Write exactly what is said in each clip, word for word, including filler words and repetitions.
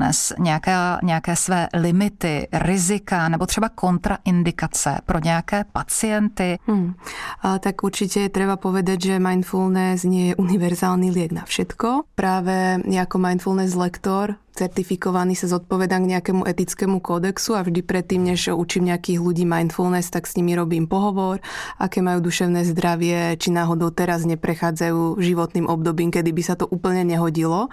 mindfulness nějaké, nějaké své limity, rizika nebo třeba kontraindikace pro nějaké pacienty? Hmm. A tak určite je treba povedať, že mindfulness nie je univerzálny liek na všetko. Práve ako mindfulness lektor certifikovaný sa zodpovedám k nejakému etickému kódexu a vždy predtým, než učím nejakých ľudí mindfulness, tak s nimi robím pohovor, aké majú duševné zdravie, či náhodou teraz neprechádzajú životným obdobím, kedy by sa to úplne nehodilo.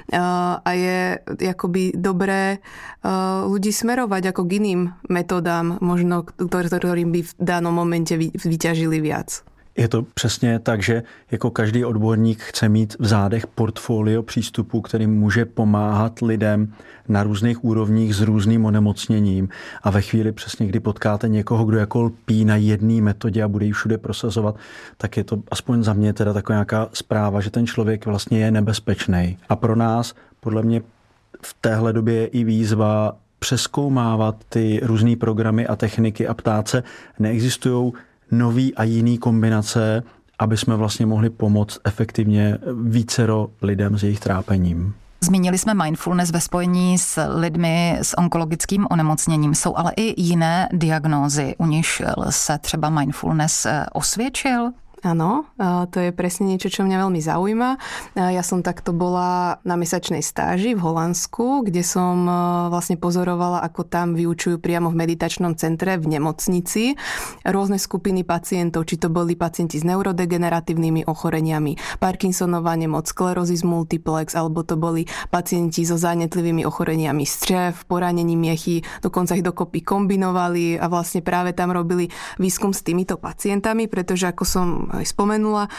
A je akoby dobré ľudí smerovať ako k iným metodám, možno ktorým by v danom momente vyťažili viac. Je to přesně tak, že jako každý odborník chce mít v zádech portfolio přístupů, který může pomáhat lidem na různých úrovních s různým onemocněním. A ve chvíli přesně, kdy potkáte někoho, kdo jako lpí na jedné metodě a bude ji všude prosazovat, tak je to aspoň za mě teda taková nějaká zpráva, že ten člověk vlastně je nebezpečný. A pro nás podle mě v téhle době je i výzva přezkoumávat ty různé programy a techniky a ptát se, neexistují nový a jiný kombinace, aby jsme vlastně mohli pomoct efektivně vícero lidem s jejich trápením. Zmínili jsme mindfulness ve spojení s lidmi s onkologickým onemocněním. Jsou ale i jiné diagnózy, u nichž se třeba mindfulness osvědčil? Áno, to je presne niečo, čo mňa veľmi zaujíma. Ja som takto bola na mesačnej stáži v Holandsku, kde som vlastne pozorovala, ako tam vyučujú priamo v meditačnom centre v nemocnici rôzne skupiny pacientov, či to boli pacienti s neurodegeneratívnymi ochoreniami, Parkinsonova nemoc, sklerózis multiplex, alebo to boli pacienti so zánetlivými ochoreniami střev, poranení miechy, dokonca ich dokopy kombinovali a vlastne práve tam robili výskum s týmito pacientami, pretože ako som aj spomenula,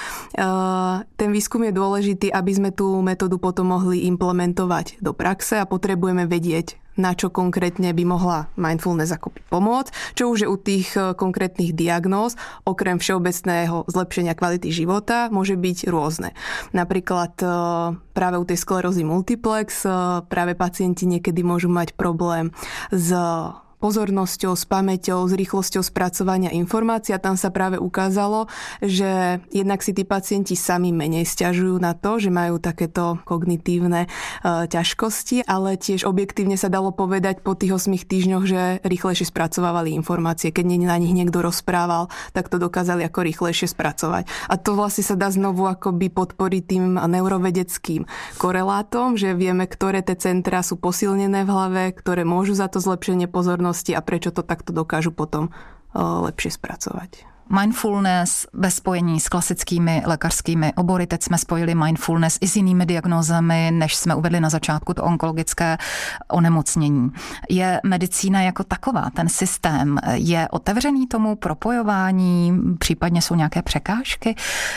ten výskum je dôležitý, aby sme tú metódu potom mohli implementovať do praxe a potrebujeme vedieť, na čo konkrétne by mohla mindfulness ako pomôcť, čo už je u tých konkrétnych diagnóz, okrem všeobecného zlepšenia kvality života, môže byť rôzne. Napríklad práve u tej sklerózy multiplex práve pacienti niekedy môžu mať problém s pozornosťou, s pamäťou, s rýchlosťou spracovania informácií a tam sa práve ukázalo, že jednak si tí pacienti sami menej sťažujú na to, že majú takéto kognitívne e, ťažkosti, ale tiež objektívne sa dalo povedať po tých ôsmich týždňoch, že rýchlejšie spracovávali informácie. Keď na nich niekto rozprával, tak to dokázali ako rýchlejšie spracovať. A to vlastne sa dá znovu akoby podporiť tým neurovedeckým korelátom, že vieme, ktoré tie centrá sú posilnené v hlave, ktoré môžu za to zlepšenie pozornosti a prečo to takto dokážu potom lepšie spracovať. Mindfulness ve spojení s klasickými lékařskými obory. Teď jsme spojili mindfulness i s jinými diagnózami, než jsme uvedli na začátku to onkologické onemocnění. Je medicína jako taková, ten systém, je otevřený tomu propojování, případně jsou nějaké překážky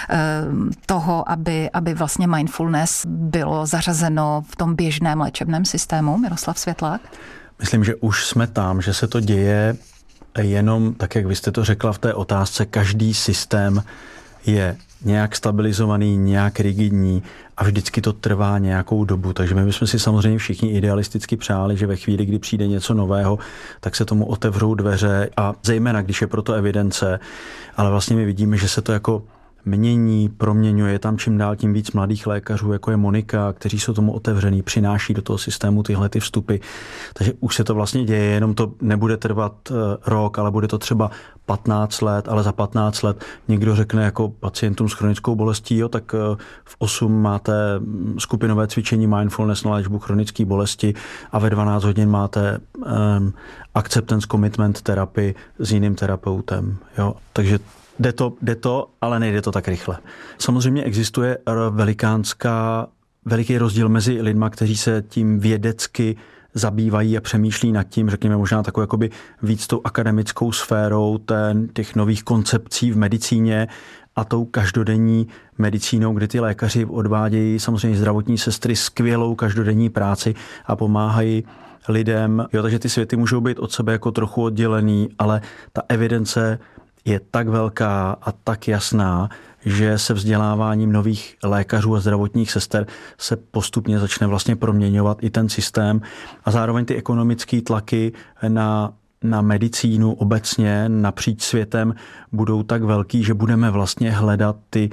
toho, aby, aby vlastně mindfulness bylo zařazeno v tom běžném léčebném systému? Miroslav Světlák? Myslím, že už jsme tam, že se to děje jenom, tak jak vy jste to řekla v té otázce, každý systém je nějak stabilizovaný, nějak rigidní a vždycky to trvá nějakou dobu. Takže my bychom si samozřejmě všichni idealisticky přáli, že ve chvíli, kdy přijde něco nového, tak se tomu otevřou dveře a zejména, když je proto evidence, ale vlastně my vidíme, že se to jako mění, proměňuje, je tam čím dál tím víc mladých lékařů, jako je Monika, kteří jsou tomu otevřený, přináší do toho systému tyhle ty vstupy. Takže už se to vlastně děje, jenom to nebude trvat rok, ale bude to třeba patnáct let, ale za patnáct let někdo řekne jako pacientům s chronickou bolestí, jo, tak v osm máte skupinové cvičení mindfulness na léčbu chronické bolesti a ve dvanáct hodin máte um, acceptance commitment terapii s jiným terapeutem. Jo. Takže Jde to, jde to, ale nejde to tak rychle. Samozřejmě existuje velikánská, veliký rozdíl mezi lidma, kteří se tím vědecky zabývají a přemýšlí nad tím, řekněme možná takovou jakoby víc tou akademickou sférou ten, těch nových koncepcí v medicíně a tou každodenní medicínou, kdy ty lékaři odvádějí samozřejmě zdravotní sestry skvělou každodenní práci a pomáhají lidem. Jo, takže ty světy můžou být od sebe jako trochu oddělený, ale ta evidence je tak velká a tak jasná, že se vzděláváním nových lékařů a zdravotních sester se postupně začne vlastně proměňovat i ten systém a zároveň ty ekonomické tlaky na, na medicínu obecně napříč světem budou tak velký, že budeme vlastně hledat ty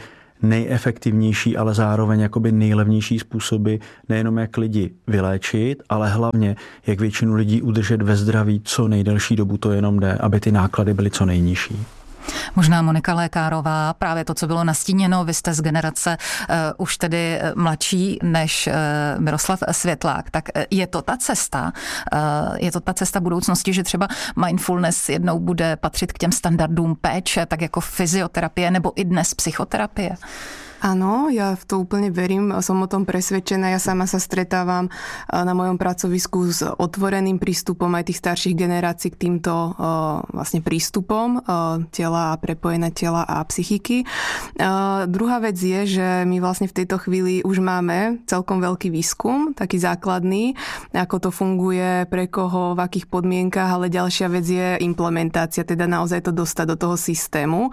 nejefektivnější, ale zároveň jakoby nejlevnější způsoby nejenom jak lidi vyléčit, ale hlavně jak většinu lidí udržet ve zdraví co nejdelší dobu to jenom jde, aby ty náklady byly co nejnižší. Možná Monika Lékárová, právě to, co bylo nastíněno, vy jste z generace uh, už tedy mladší než uh, Miroslav Světlák, tak je to ta cesta, uh, je to ta cesta budoucnosti, že třeba mindfulness jednou bude patřit k těm standardům péče, tak jako fyzioterapie nebo i dnes psychoterapie? Áno, ja v to úplne verím, som o tom presvedčená. Ja sama sa stretávam na mojom pracovisku s otvoreným prístupom aj tých starších generácií k týmto vlastne prístupom tela a prepojené tela a psychiky. Druhá vec je, že my vlastne v tejto chvíli už máme celkom veľký výskum, taký základný, ako to funguje, pre koho, v akých podmienkach, ale ďalšia vec je implementácia, teda naozaj to dostať do toho systému,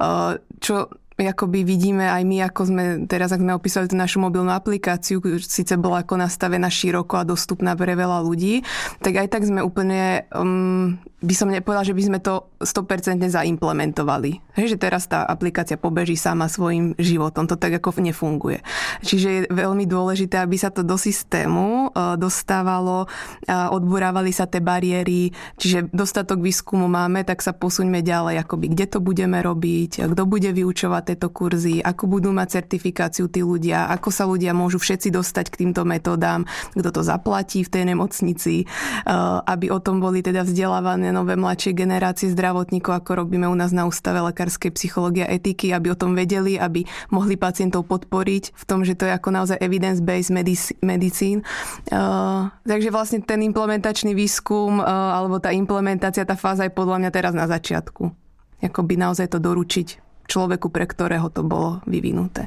čo akoby vidíme aj my, ako sme teraz, ak sme opísali tú našu mobilnú aplikáciu, síce bola ako nastavená široko a dostupná pre veľa ľudí, tak aj tak sme úplne, um, by som nepovedala, že by sme to sto percent zaimplementovali. Hej, že teraz tá aplikácia pobeží sama svojim životom. To tak ako nefunguje. Čiže je veľmi dôležité, aby sa to do systému uh, dostávalo, uh, odburávali sa tie bariéry, čiže dostatok výskumu máme, tak sa posuňme ďalej, akoby kde to budeme robiť, kto bude vyučovať tieto kurzy, ako budú mať certifikáciu tí ľudia, ako sa ľudia môžu všetci dostať k týmto metodám, kto to zaplatí v tej nemocnici, aby o tom boli teda vzdelávané nové mladšie generácie zdravotníkov, ako robíme u nás na Ústave lekárskej psychológie a etiky, aby o tom vedeli, aby mohli pacientov podporiť v tom, že to je ako naozaj evidence-based medicín. Takže vlastne ten implementačný výskum alebo tá implementácia, tá fáza je podľa mňa teraz na začiatku. Jakoby naozaj to doručiť člověku, pre kterého to bylo vyvinuté.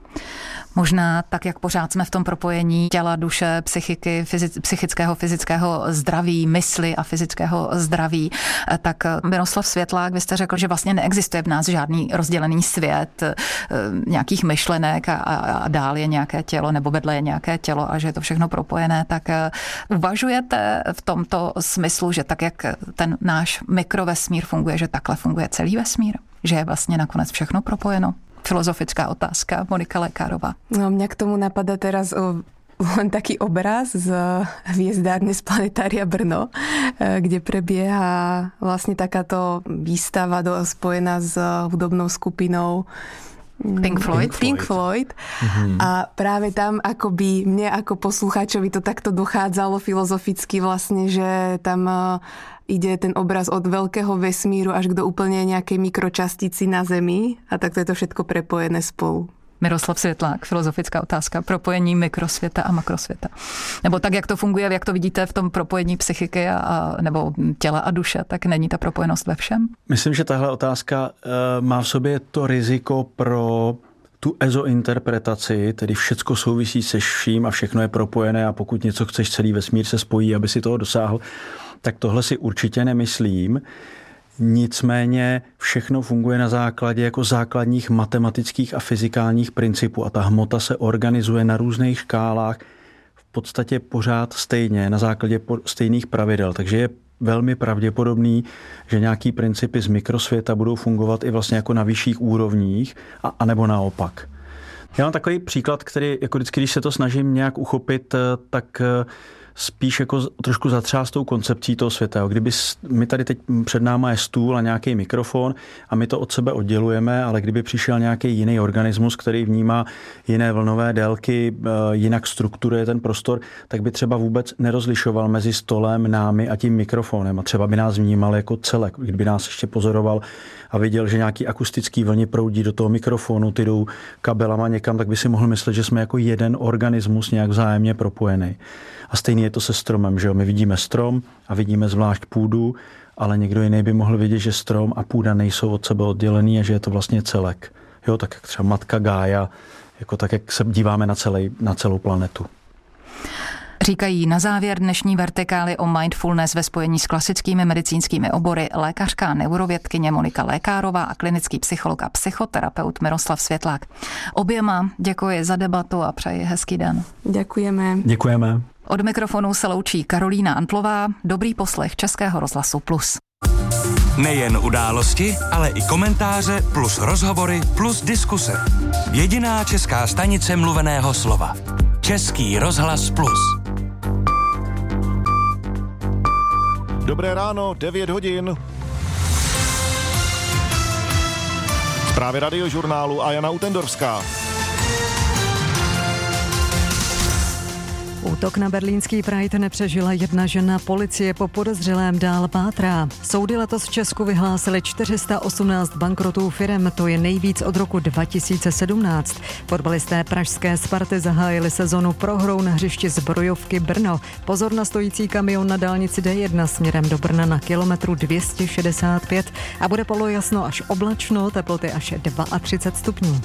Možná tak, jak pořád jsme v tom propojení těla, duše, psychiky, fyzic, psychického, fyzického zdraví, mysli a fyzického zdraví, tak Miroslav Světlák, vy jste řekl, že vlastně neexistuje v nás žádný rozdělený svět nějakých myšlenek a, a dál je nějaké tělo nebo vedle je nějaké tělo a že je to všechno propojené, tak uvažujete v tomto smyslu, že tak, jak ten náš mikrovesmír funguje, že takhle funguje celý vesmír? Že je vlastně nakonec všechno propojeno? Filozofická otázka, Monika Lékárová. No, mňa k tomu napadá teraz o, len taký obraz z hviezdárne z Planetária Brno, kde prebieha vlastne takáto výstava do, spojená s hudobnou skupinou Pink Floyd. Pink Floyd. Mm-hmm. A práve tam akoby mne ako poslucháčovi to takto dochádzalo filozoficky vlastne, že tam ide ten obraz od veľkého vesmíru až do úplne nejakej mikročastici na Zemi a takto je to všetko prepojené spolu. Miroslav Světlák, filozofická otázka, propojení mikrosvěta a makrosvěta. Nebo tak, jak to funguje, jak to vidíte v tom propojení psychiky a, nebo těla a duše, tak není ta propojenost ve všem? Myslím, že tahle otázka uh, má v sobě to riziko pro tu ezointerpretaci, tedy všecko souvisí se vším a všechno je propojené a pokud něco chceš, celý vesmír se spojí, aby si toho dosáhl, tak tohle si určitě nemyslím. Nicméně všechno funguje na základě jako základních matematických a fyzikálních principů a ta hmota se organizuje na různých škálách v podstatě pořád stejně, na základě stejných pravidel. Takže je velmi pravděpodobný, že nějaký principy z mikrosvěta budou fungovat i vlastně jako na vyšších úrovních a, a nebo naopak. Já mám takový příklad, který jako vždycky, když se to snažím nějak uchopit, tak spíš jako trošku zatřást tou koncepcí toho světa. Kdyby my tady teď před náma je stůl a nějaký mikrofon a my to od sebe oddělujeme, ale kdyby přišel nějaký jiný organismus, který vnímá jiné vlnové délky, jinak strukturuje ten prostor, tak by třeba vůbec nerozlišoval mezi stolem, námi a tím mikrofonem a třeba by nás vnímal jako celek. Kdyby nás ještě pozoroval a viděl, že nějaký akustický vlny proudí do toho mikrofonu, ty jdou kabelama někam, tak by si mohl myslet, že jsme jako jeden organismus nějak vzájemně propojený. A stejně je to se stromem, že jo? My vidíme strom a vidíme zvlášť půdu, ale někdo jiný by mohl vidět, že strom a půda nejsou od sebe oddělený a že je to vlastně celek. Jo, tak jak třeba matka Gája, jako tak, jak se díváme na, celý, na celou planetu. Říkají na závěr dnešní vertikály o mindfulness ve spojení s klasickými medicínskými obory lékařka neurovědkyně Monika Lékárová a klinický psycholog a psychoterapeut Miroslav Světlák. Oběma děkuji za debatu a přeji hezký den. Děkujeme. Děkujeme. Od mikrofonu se loučí Karolína Antlová. Dobrý poslech Českého rozhlasu Plus. Nejen události, ale i komentáře plus rozhovory plus diskuse. Jediná česká stanice mluveného slova. Český rozhlas plus. Dobré ráno, devět hodin. Zprávy Radiožurnálu a Jana Utendorská. Útok na berlínský Pride nepřežila jedna žena, policie po podezřelém dál pátrá. Soudy letos v Česku vyhlásily čtyři sta osmnáct bankrotů firem, to je nejvíc od roku dva tisíce sedmnáct. Fotbalisté pražské Sparty zahájili sezonu prohrou na hřišti Zbrojovky Brno. Pozor na stojící kamion na dálnici D jedna směrem do Brna na kilometru dvě stě šedesát pět a bude polojasno až oblačno, teploty až třicet dva stupňů.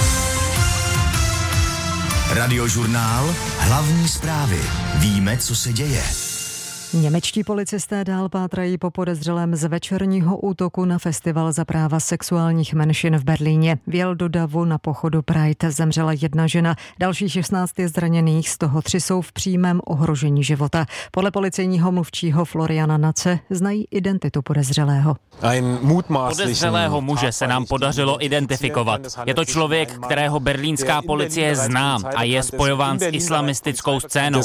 Radiožurnál, hlavní zprávy. Víme, co se děje. Němečtí policisté dál pátrají po podezřelém z večerního útoku na festival za práva sexuálních menšin v Berlíně. Vjel do davu na pochodu Pride, zemřela jedna žena, další šestnáct je zraněných, z toho tři jsou v přímém ohrožení života. Podle policejního mluvčího Floriana Nace znají identitu podezřelého. Podezřelého muže se nám podařilo identifikovat. Je to člověk, kterého berlínská policie zná a je spojován s islamistickou scénou.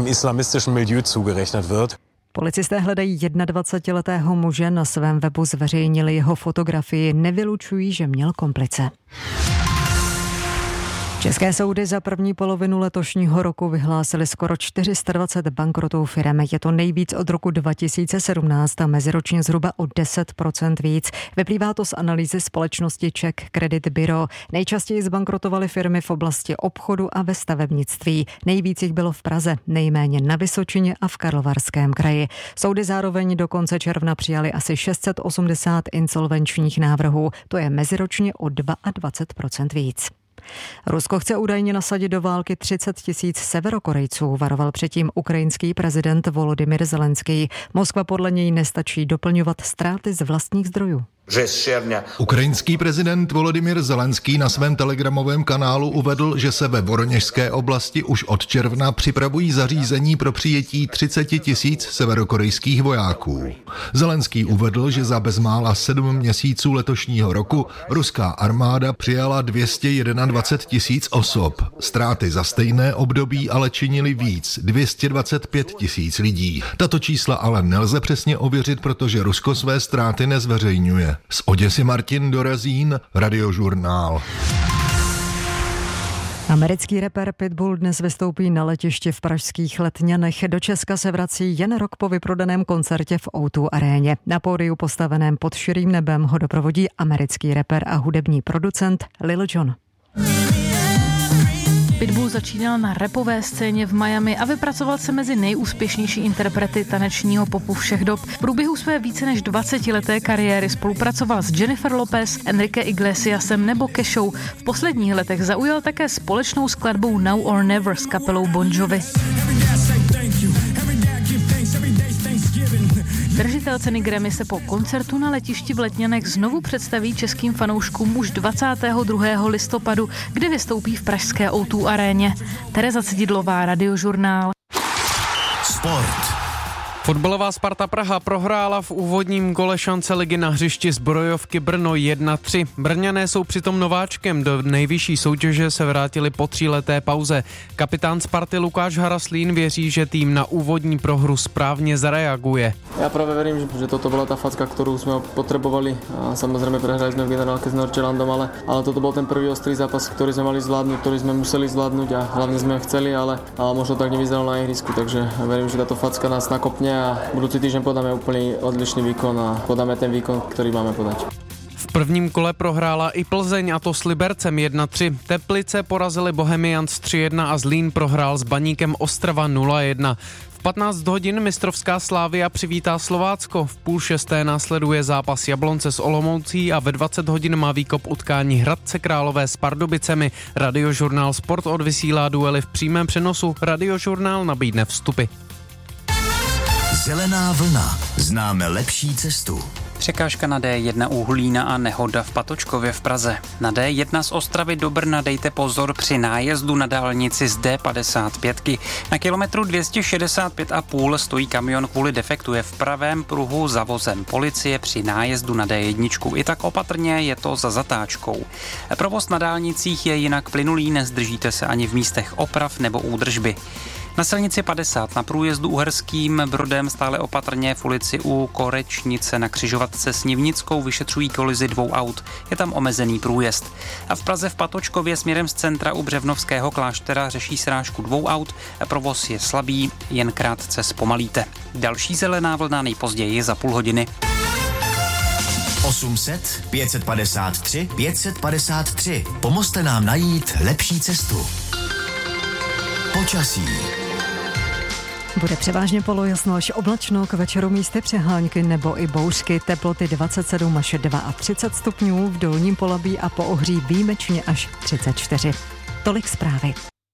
Policisté hledají dvacetijednoletého muže, na svém webu zveřejnili jeho fotografii, nevylučují, že měl komplice. České soudy za první polovinu letošního roku vyhlásily skoro čtyři sta dvacet bankrotů firem. Je to nejvíc od roku dva tisíce sedmnáct a meziročně zhruba o deset procent víc. Vyplývá to z analýzy společnosti Czech Credit Bureau. Nejčastěji zbankrotovaly firmy v oblasti obchodu a ve stavebnictví. Nejvíc jich bylo v Praze, nejméně na Vysočině a v Karlovarském kraji. Soudy zároveň do konce června přijali asi šest set osmdesát insolvenčních návrhů. To je meziročně o dvacet dva procent víc. Rusko chce údajně nasadit do války třicet tisíc Severokorejců, varoval předtím ukrajinský prezident Volodymyr Zelenský. Moskva podle něj nestačí doplňovat ztráty z vlastních zdrojů. Ukrajinský prezident Volodymyr Zelenský na svém telegramovém kanálu uvedl, že se ve Voroněžské oblasti už od června připravují zařízení pro přijetí třicet tisíc severokorejských vojáků. Zelenský uvedl, že za bezmála sedm měsíců letošního roku ruská armáda přijala dvě stě dvacet jedna tisíc osob. Ztráty za stejné období ale činily víc, dvě stě dvacet pět tisíc lidí. Tato čísla ale nelze přesně ověřit, protože Rusko své ztráty nezveřejňuje. Z Oděsy Martin Dorazín, Radiožurnál. Americký rapper Pitbull dnes vystoupí na letišti v pražských Letňanech. Do Česka se vrací jen rok po vyprodaném koncertě v ó dva aréně. Na pódiu postaveném pod širým nebem ho doprovodí americký rapper a hudební producent Lil Jon. Pitbull začínal na rapové scéně v Miami a vypracoval se mezi nejúspěšnější interprety tanečního popu všech dob. V průběhu své více než dvacetileté kariéry spolupracoval s Jennifer Lopez, Enrique Iglesiasem nebo Keshou. V posledních letech zaujal také společnou skladbou Now or Never s kapelou Bon Jovi. Držitel ceny Grammy se po koncertu na letišti v Letňanech znovu představí českým fanouškům už dvacátého druhého listopadu, kdy vystoupí v pražské ó dva aréně. Tereza Cididlová, Radiožurnál. Sport. Fotbalová Sparta Praha prohrála v úvodním kole šance ligy na hřišti Zbrojovky Brno jedna tři. Brňané jsou přitom nováčkem, do nejvyšší soutěže se vrátili po tříleté pauze. Kapitán Sparty Lukáš Haraslín věří, že tým na úvodní prohru správně zareaguje. Já právě verím, že toto byla ta facka, kterou jsme potřebovali. A samozřejmě prehrali jsme v generálke s Norčelandom, ale, ale toto byl ten prvý ostrý zápas, který jsme mali zvládnout, který jsme museli zvládnout a hlavně jsme chceli, ale, ale možno tak nevyzeralo na ihrisku, takže verím, že tato facka nás nakopne a budúci týždeň podáme úplne odlišný výkon a podáme ten výkon, ktorý máme podať. V prvním kole prohrála i Plzeň, a to s Libercem jedna tři. Teplice porazili Bohemians tři jedna a Zlín prohrál s Baníkem Ostrava nula jedna. V patnáct hodin mistrovská Slavia přivítá Slovácko. V půl šesté následuje zápas Jablonce s Olomoucí a ve dvacet hodin má výkop utkání Hradce Králové s Pardubicemi. Radiožurnál Sport odvysílá duely v přímém přenosu. Radiožurnál nabídne vstupy. Zelená vlna. Známe lepší cestu. Překážka na D jedna u Hulína a nehoda v Patočkově v Praze. Na D jedna z Ostravy do Brna dejte pozor při nájezdu na dálnici z D padesát pět. Na kilometru dvě stě šedesát pět a půl stojí kamion kvůli defektu. Je v pravém pruhu za vozem policie při nájezdu na D jedna. I tak opatrně, je to za zatáčkou. Provoz na dálnicích je jinak plynulý, nezdržíte se ani v místech oprav nebo údržby. Na silnici padesát na průjezdu Uherským Brodem stále opatrně v ulici u Korečnice na křižovatce s Nivnickou vyšetřují kolizi dvou aut. Je tam omezený průjezd. A v Praze v Patočkově směrem z centra u Břevnovského kláštera řeší srážku dvou aut. Provoz je slabý, jen krátce zpomalíte. Další zelená vlna nejpozději za půl hodiny. osm set, pět set padesát tři, pět set padesát tři. Pomozte nám najít lepší cestu. Počasí. Bude převážně polojasno až oblačno, k večeru místy přehánky nebo i bouřky, teploty dvacet sedm až třicet dva stupňů, v Dolním Polabí a Poohří výjimečně až třicet čtyři. Tolik zprávy.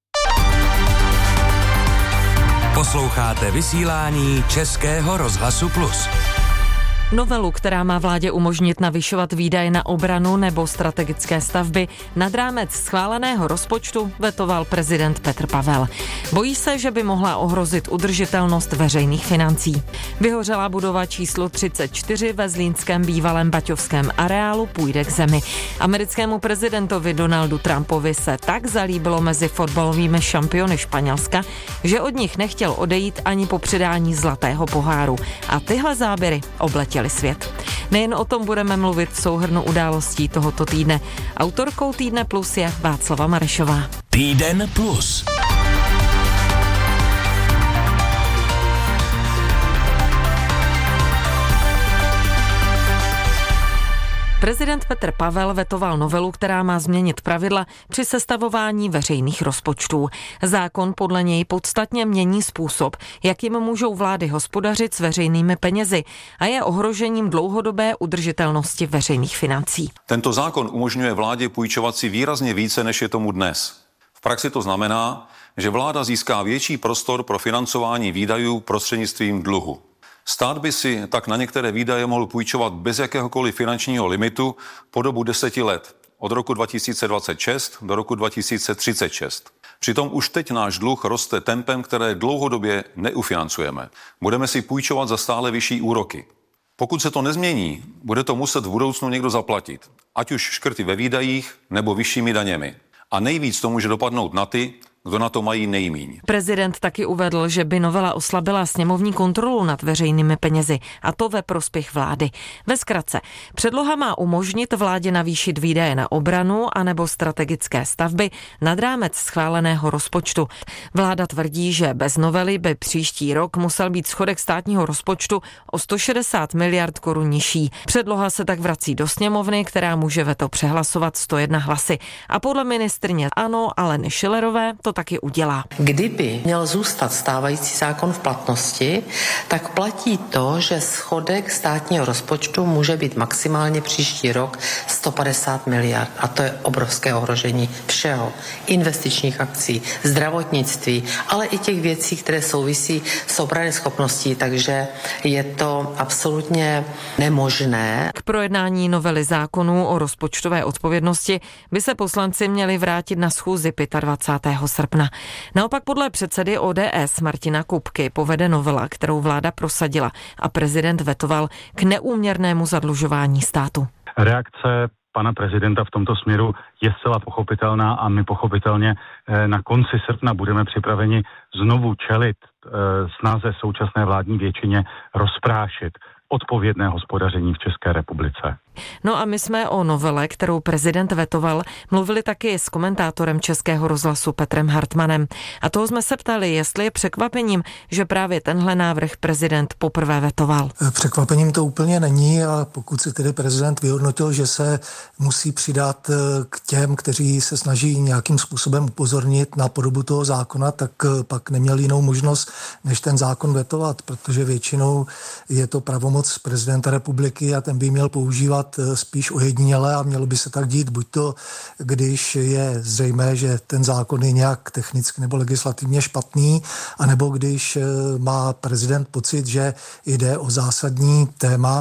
Posloucháte vysílání Českého rozhlasu Plus. Novelu, která má vládě umožnit navyšovat výdaje na obranu nebo strategické stavby, nad rámec schváleného rozpočtu vetoval prezident Petr Pavel. Bojí se, že by mohla ohrozit udržitelnost veřejných financí. Vyhořelá budova číslo třicet čtyři ve zlínském bývalém baťovském areálu půjde k zemi. Americkému prezidentovi Donaldu Trumpovi se tak zalíbilo mezi fotbalovými šampiony Španělska, že od nich nechtěl odejít ani po předání zlatého poháru. A tyhle záběry obletěly svět. Nejen o tom budeme mluvit v souhrnu událostí tohoto týdne. Autorkou Týdne Plus je Václava Marešová. Týden Plus. Prezident Petr Pavel vetoval novelu, která má změnit pravidla při sestavování veřejných rozpočtů. Zákon podle něj podstatně mění způsob, jakým můžou vlády hospodařit s veřejnými penězi a je ohrožením dlouhodobé udržitelnosti veřejných financí. Tento zákon umožňuje vládě půjčovat si výrazně více, než je tomu dnes. V praxi to znamená, že vláda získá větší prostor pro financování výdajů prostřednictvím dluhu. Stát by si tak na některé výdaje mohl půjčovat bez jakéhokoliv finančního limitu po dobu deseti let, od roku dva tisíce dvacet šest do roku dva tisíce třicet šest. Přitom už teď náš dluh roste tempem, které dlouhodobě neufinancujeme. Budeme si půjčovat za stále vyšší úroky. Pokud se to nezmění, bude to muset v budoucnu někdo zaplatit, ať už škrty ve výdajích nebo vyššími daněmi. A nejvíc to může dopadnout na ty, kdo na to mají nejmíň. Prezident taky uvedl, že by novela oslabila sněmovní kontrolu nad veřejnými penězi, a to ve prospěch vlády. Ve zkratce, předloha má umožnit vládě navýšit výdaje na obranu anebo strategické stavby nad rámec schváleného rozpočtu. Vláda tvrdí, že bez novely by příští rok musel být schodek státního rozpočtu o sto šedesát miliard korun nižší. Předloha se tak vrací do sněmovny, která může veto přehlasovat sto jedna hlasy. A podle ministryně ANO Aleny Schillerové to taky udělá. Kdyby měl zůstat stávající zákon v platnosti, tak platí to, že schodek státního rozpočtu může být maximálně příští rok sto padesát miliard. A to je obrovské ohrožení všeho. Investičních akcí, zdravotnictví, ale i těch věcí, které souvisí s obranyschopností, takže je to absolutně nemožné. K projednání novely zákonů o rozpočtové odpovědnosti by se poslanci měli vrátit na schůzi dvacátého pátého srpna. Naopak podle předsedy O D S Martina Kupky povede novela, kterou vláda prosadila a prezident vetoval, k neúměrnému zadlužování státu. Reakce pana prezidenta v tomto směru je zcela pochopitelná a my pochopitelně na konci srpna budeme připraveni znovu čelit snaze současné vládní většině rozprášit odpovědné hospodaření v České republice. No a my jsme o novele, kterou prezident vetoval, mluvili taky s komentátorem Českého rozhlasu Petrem Hartmanem. A toho jsme se ptali, jestli je překvapením, že právě tenhle návrh prezident poprvé vetoval. Překvapením to úplně není, a pokud si tedy prezident vyhodnotil, že se musí přidat k těm, kteří se snaží nějakým způsobem upozornit na podobu toho zákona, tak pak neměl jinou možnost, než ten zákon vetovat, protože většinou je to pravomoc prezidenta republiky a ten by měl používat spíš ojediněle a mělo by se tak dít, buď to, když je zřejmé, že ten zákon je nějak technicky nebo legislativně špatný, anebo když má prezident pocit, že jde o zásadní téma,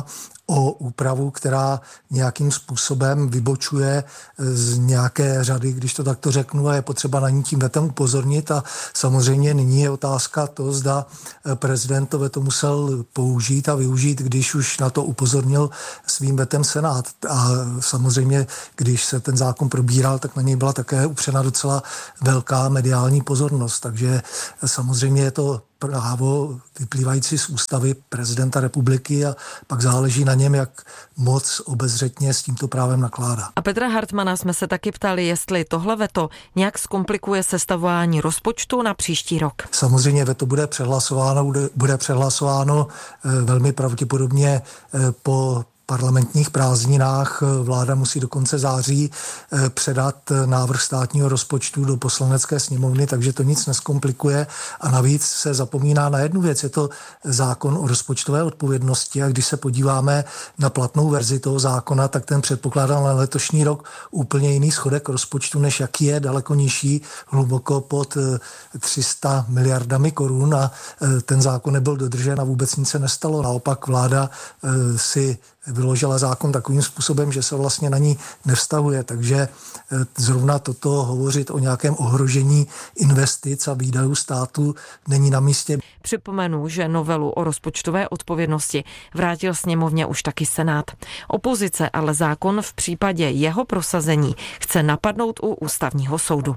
o úpravu, která nějakým způsobem vybočuje z nějaké řady, když to takto řeknu, a je potřeba na ní tím vetem upozornit. A samozřejmě nyní je otázka to, zda prezident to veto musel použít a využít, když už na to upozornil svým vetem Senát. A samozřejmě, když se ten zákon probíral, tak na něj byla také upřena docela velká mediální pozornost. Takže samozřejmě je to právo vyplývající z ústavy prezidenta republiky a pak záleží na něm, jak moc obezřetně s tímto právem nakládá. A Petra Hartmana jsme se taky ptali, jestli tohle veto nějak zkomplikuje sestavování rozpočtu na příští rok. Samozřejmě veto bude přehlasováno, bude, bude přehlasováno velmi pravděpodobně po parlamentních prázdninách. Vláda musí do konce září předat návrh státního rozpočtu do poslanecké sněmovny, takže to nic neskomplikuje a navíc se zapomíná na jednu věc. Je to zákon o rozpočtové odpovědnosti a když se podíváme na platnou verzi toho zákona, tak ten předpokládal na letošní rok úplně jiný schodek rozpočtu, než jaký je, daleko nižší, hluboko pod tři sta miliardami korun a ten zákon nebyl dodržen a vůbec nic se nestalo. Naopak vláda si vyložila zákon takovým způsobem, že se vlastně na ní nevztahuje, takže zrovna toto hovořit o nějakém ohrožení investic a výdajů státu není na místě. Připomenu, že novelu o rozpočtové odpovědnosti vrátil sněmovně už taky Senát. Opozice ale zákon v případě jeho prosazení chce napadnout u ústavního soudu.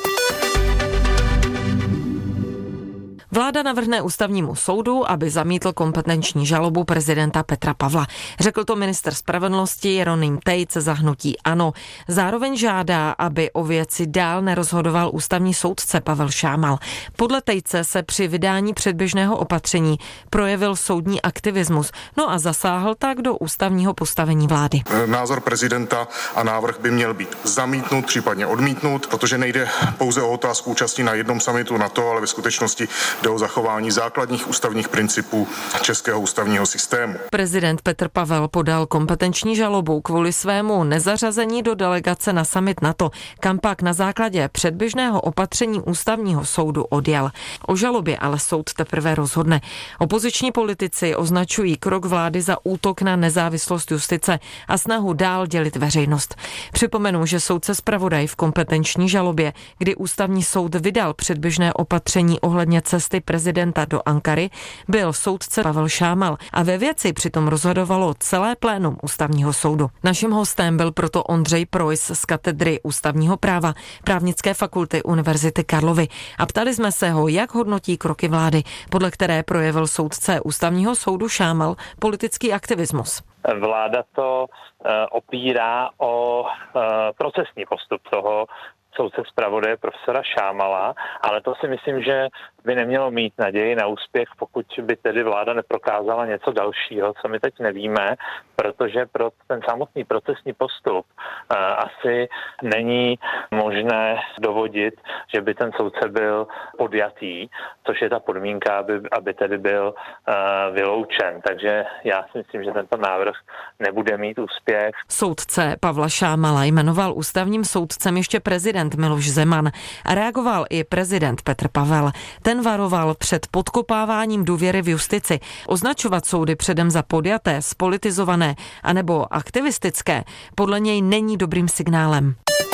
Vláda navrhne ústavnímu soudu, aby zamítl kompetenční žalobu prezidenta Petra Pavla. Řekl to ministr spravedlnosti Jeroným Tejc za hnutí ANO. Zároveň žádá, aby o věci dál nerozhodoval ústavní soudce Pavel Šámal. Podle Tejce se při vydání předběžného opatření projevil soudní aktivismus, no a zasáhl tak do ústavního postavení vlády. Názor prezidenta a návrh by měl být zamítnut, případně odmítnut, protože nejde pouze o otázku účasti na jednom summitu NATO, ale ve skutečnosti jde o zachování základních ústavních principů českého ústavního systému. Prezident Petr Pavel podal kompetenční žalobu kvůli svému nezařazení do delegace na summit NATO, kam pak na základě předběžného opatření ústavního soudu odjel. O žalobě ale soud teprve rozhodne. Opoziční politici označují krok vlády za útok na nezávislost justice a snahu dál dělit veřejnost. Připomenu, že soudce zpravodaj v kompetenční žalobě, kdy ústavní soud vydal předběžné opatření ohledně cesty prezidenta do Ankary, byl soudce Pavel Šámal a ve věci přitom rozhodovalo celé plénum ústavního soudu. Naším hostem byl proto Ondřej Preuss z katedry ústavního práva Právnické fakulty Univerzity Karlovy a ptali jsme se ho, jak hodnotí kroky vlády, podle které projevil soudce ústavního soudu Šámal politický aktivismus. Vláda to uh, opírá o uh, procesní postup toho soudce zpravodaje profesora Šámala, ale to si myslím, že by nemělo mít naději na úspěch, pokud by tedy vláda neprokázala něco dalšího, co my teď nevíme, protože pro ten samotný procesní postup uh, asi není možné dovodit, že by ten soudce byl podjatý, což je ta podmínka, aby, aby tedy byl uh, vyloučen. Takže já si myslím, že tento návrh nebude mít úspěch. Soudce Pavla Šámala jmenoval ústavním soudcem ještě prezident Miloš Zeman a reagoval i prezident Petr Pavel. Ten varoval před podkopáváním důvěry v justici. Označovat soudy předem za podjaté, spolitizované anebo aktivistické podle něj není dobrým signálem.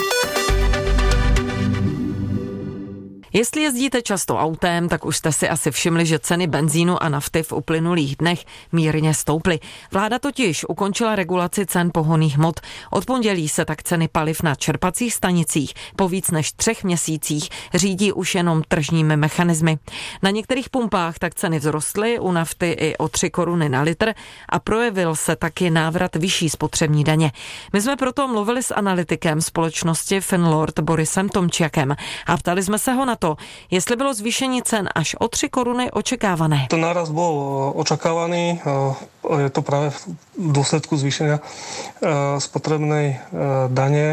Jestli jezdíte často autem, tak už jste si asi všimli, že ceny benzínu a nafty v uplynulých dnech mírně stouply. Vláda totiž ukončila regulaci cen pohonných hmot. Od pondělí se tak ceny paliv na čerpacích stanicích po víc než třech měsících řídí už jenom tržními mechanismy. Na některých pumpách tak ceny vzrostly, u nafty i o tři koruny na litr a projevil se taky návrat vyšší spotřební daně. My jsme proto mluvili s analytikem společnosti Finlord Borisem Tomčiakem a ptali jsme se ho na to, jestli bylo zvýšení cen až o tři koruny očekávané. To náraz byl očekávaný, je to právě v důsledku zvýšení spotřebné daně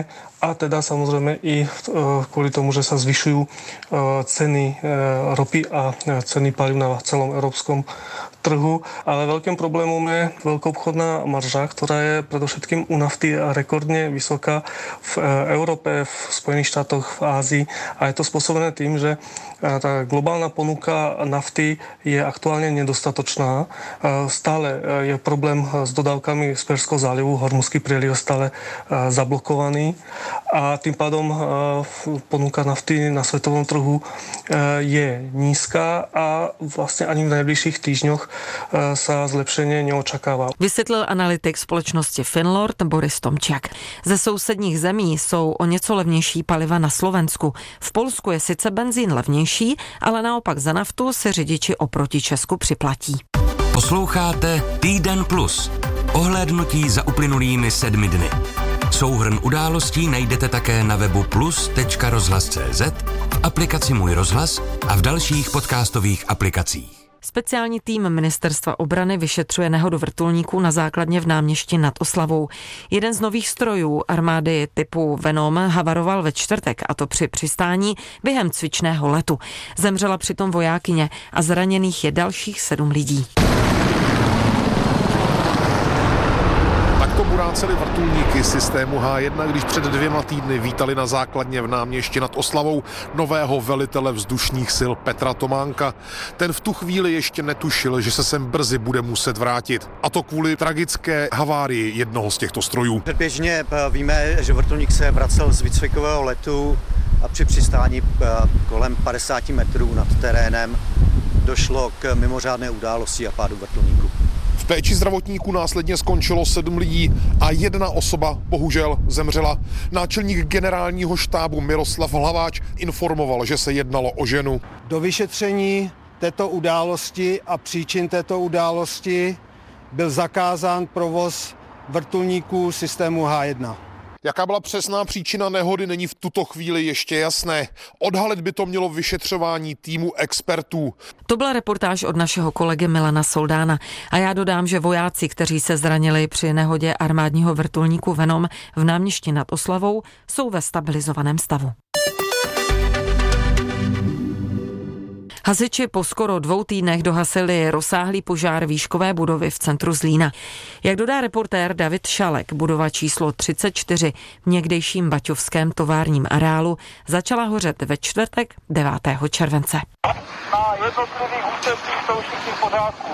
a teda samozrejme i kvôli tomu, že sa zvyšujú ceny ropy a ceny palív na celom európskom trhu, ale veľkým problémom je veľkoobchodná marža, ktorá je predovšetkým u nafty rekordne vysoká v Európe, v Spojených štátoch, v Ázii a je to spôsobené tým, že tá globálna ponuka nafty je aktuálne nedostatočná. Stále je problém s dodávkami z Perzského zálivu, Hormuzský prieliv stále zablokovaný a tým pádom ponuka nafty na svetovom trhu je nízka a vlastne ani v najbližších týždňoch sa zlepšenie neočakává. Vysvětlil analytik společnosti Finlord Boris Tomčak. Ze sousedních zemí jsou o něco levnější paliva na Slovensku. V Polsku je sice benzín levnější, ale naopak za naftu si řidiči oproti Česku připlatí. Posloucháte Týden plus. Ohlédnutí za uplynulými sedmi dny. Souhrn událostí najdete také na webu plus tečka rozhlas tečka cé zet, v aplikaci Můj rozhlas a v dalších podcastových aplikacích. Speciální tým Ministerstva obrany vyšetřuje nehodu vrtulníků na základně v Náměšti nad Oslavou. Jeden z nových strojů armády typu Venom havaroval ve čtvrtek, a to při přistání během cvičného letu. Zemřela přitom vojákyně a zraněných je dalších sedm lidí. Takto buráceli vrtulníky systému há jedna, když před dvěma týdny vítali na základně v Náměšti nad Oslavou nového velitele vzdušních sil Petra Tománka. Ten v tu chvíli ještě netušil, že se sem brzy bude muset vrátit. A to kvůli tragické havárii jednoho z těchto strojů. Předběžně víme, že vrtulník se vracel z výcvikového letu a při přistání kolem padesát metrů nad terénem došlo k mimořádné události a pádu vrtulníku. V péči zdravotníků následně skončilo sedm lidí a jedna osoba bohužel zemřela. Náčelník generálního štábu Miroslav Hlaváč informoval, že se jednalo o ženu. Do vyšetření této události a příčin této události byl zakázán provoz vrtulníků systému há jedna. Jaká byla přesná příčina nehody, není v tuto chvíli ještě jasné. Odhalit by to mělo vyšetřování týmu expertů. To byla reportáž od našeho kolegy Milana Soldána. A já dodám, že vojáci, kteří se zranili při nehodě armádního vrtulníku Venom v Náměšti nad Oslavou, jsou ve stabilizovaném stavu. Hasiči po skoro dvou týdnech dohasili rozsáhlý požár výškové budovy v centru Zlína. Jak dodá reportér David Šalek, budova číslo třicet čtyři v někdejším baťovském továrním areálu začala hořet ve čtvrtek devátého července. Na jednotlivých úsecích jsou všichni v pořádku.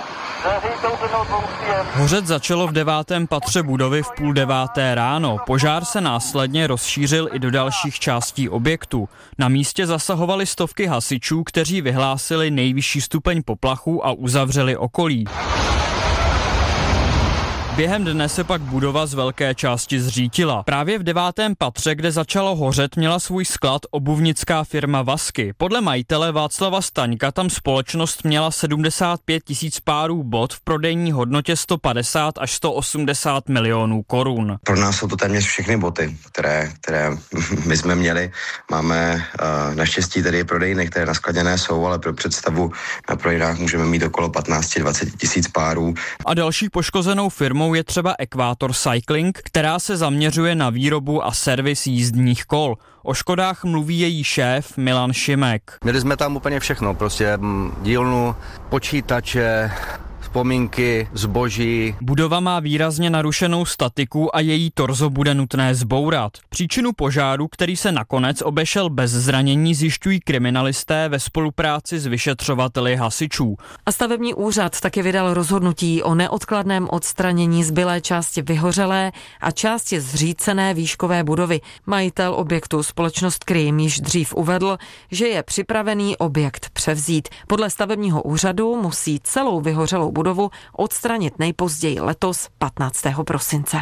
Hořet začalo v devátém patře budovy v půl deváté ráno. Požár se následně rozšířil i do dalších částí objektu. Na místě zasahovali stovky hasičů, kteří vyhlásili nejvyšší stupeň poplachu a uzavřeli okolí. Během dne se pak budova z velké části zřítila. Právě v devátém patře, kde začalo hořet, měla svůj sklad obuvnická firma Vasky. Podle majitele Václava Staňka tam společnost měla sedmdesát pět tisíc párů bot v prodejní hodnotě sto padesát až sto osmdesát milionů korun. Pro nás jsou to téměř všechny boty, které, které my jsme měli. Máme uh, naštěstí tedy prodejny, které naskladěné jsou, ale pro představu na prodejnách můžeme mít okolo patnáct až dvacet tisíc párů. A další poškozenou firmou je třeba Equator Cycling, která se zaměřuje na výrobu a servis jízdních kol. O škodách mluví její šéf Milan Šimek. Měli jsme tam úplně všechno, prostě dílnu, počítače, vzpomínky, zboží. Budova má výrazně narušenou statiku a její torzo bude nutné zbourat. Příčinu požáru, který se nakonec obešel bez zranění, zjišťují kriminalisté ve spolupráci s vyšetřovateli hasičů. A stavební úřad taky vydal rozhodnutí o neodkladném odstranění zbylé části vyhořelé a části zřícené výškové budovy. Majitel objektu společnost Krym již dřív uvedl, že je připravený objekt převzít. Podle stavebního úřadu musí celou vyhořelou budovu odstranit nejpozději letos patnáctého prosince.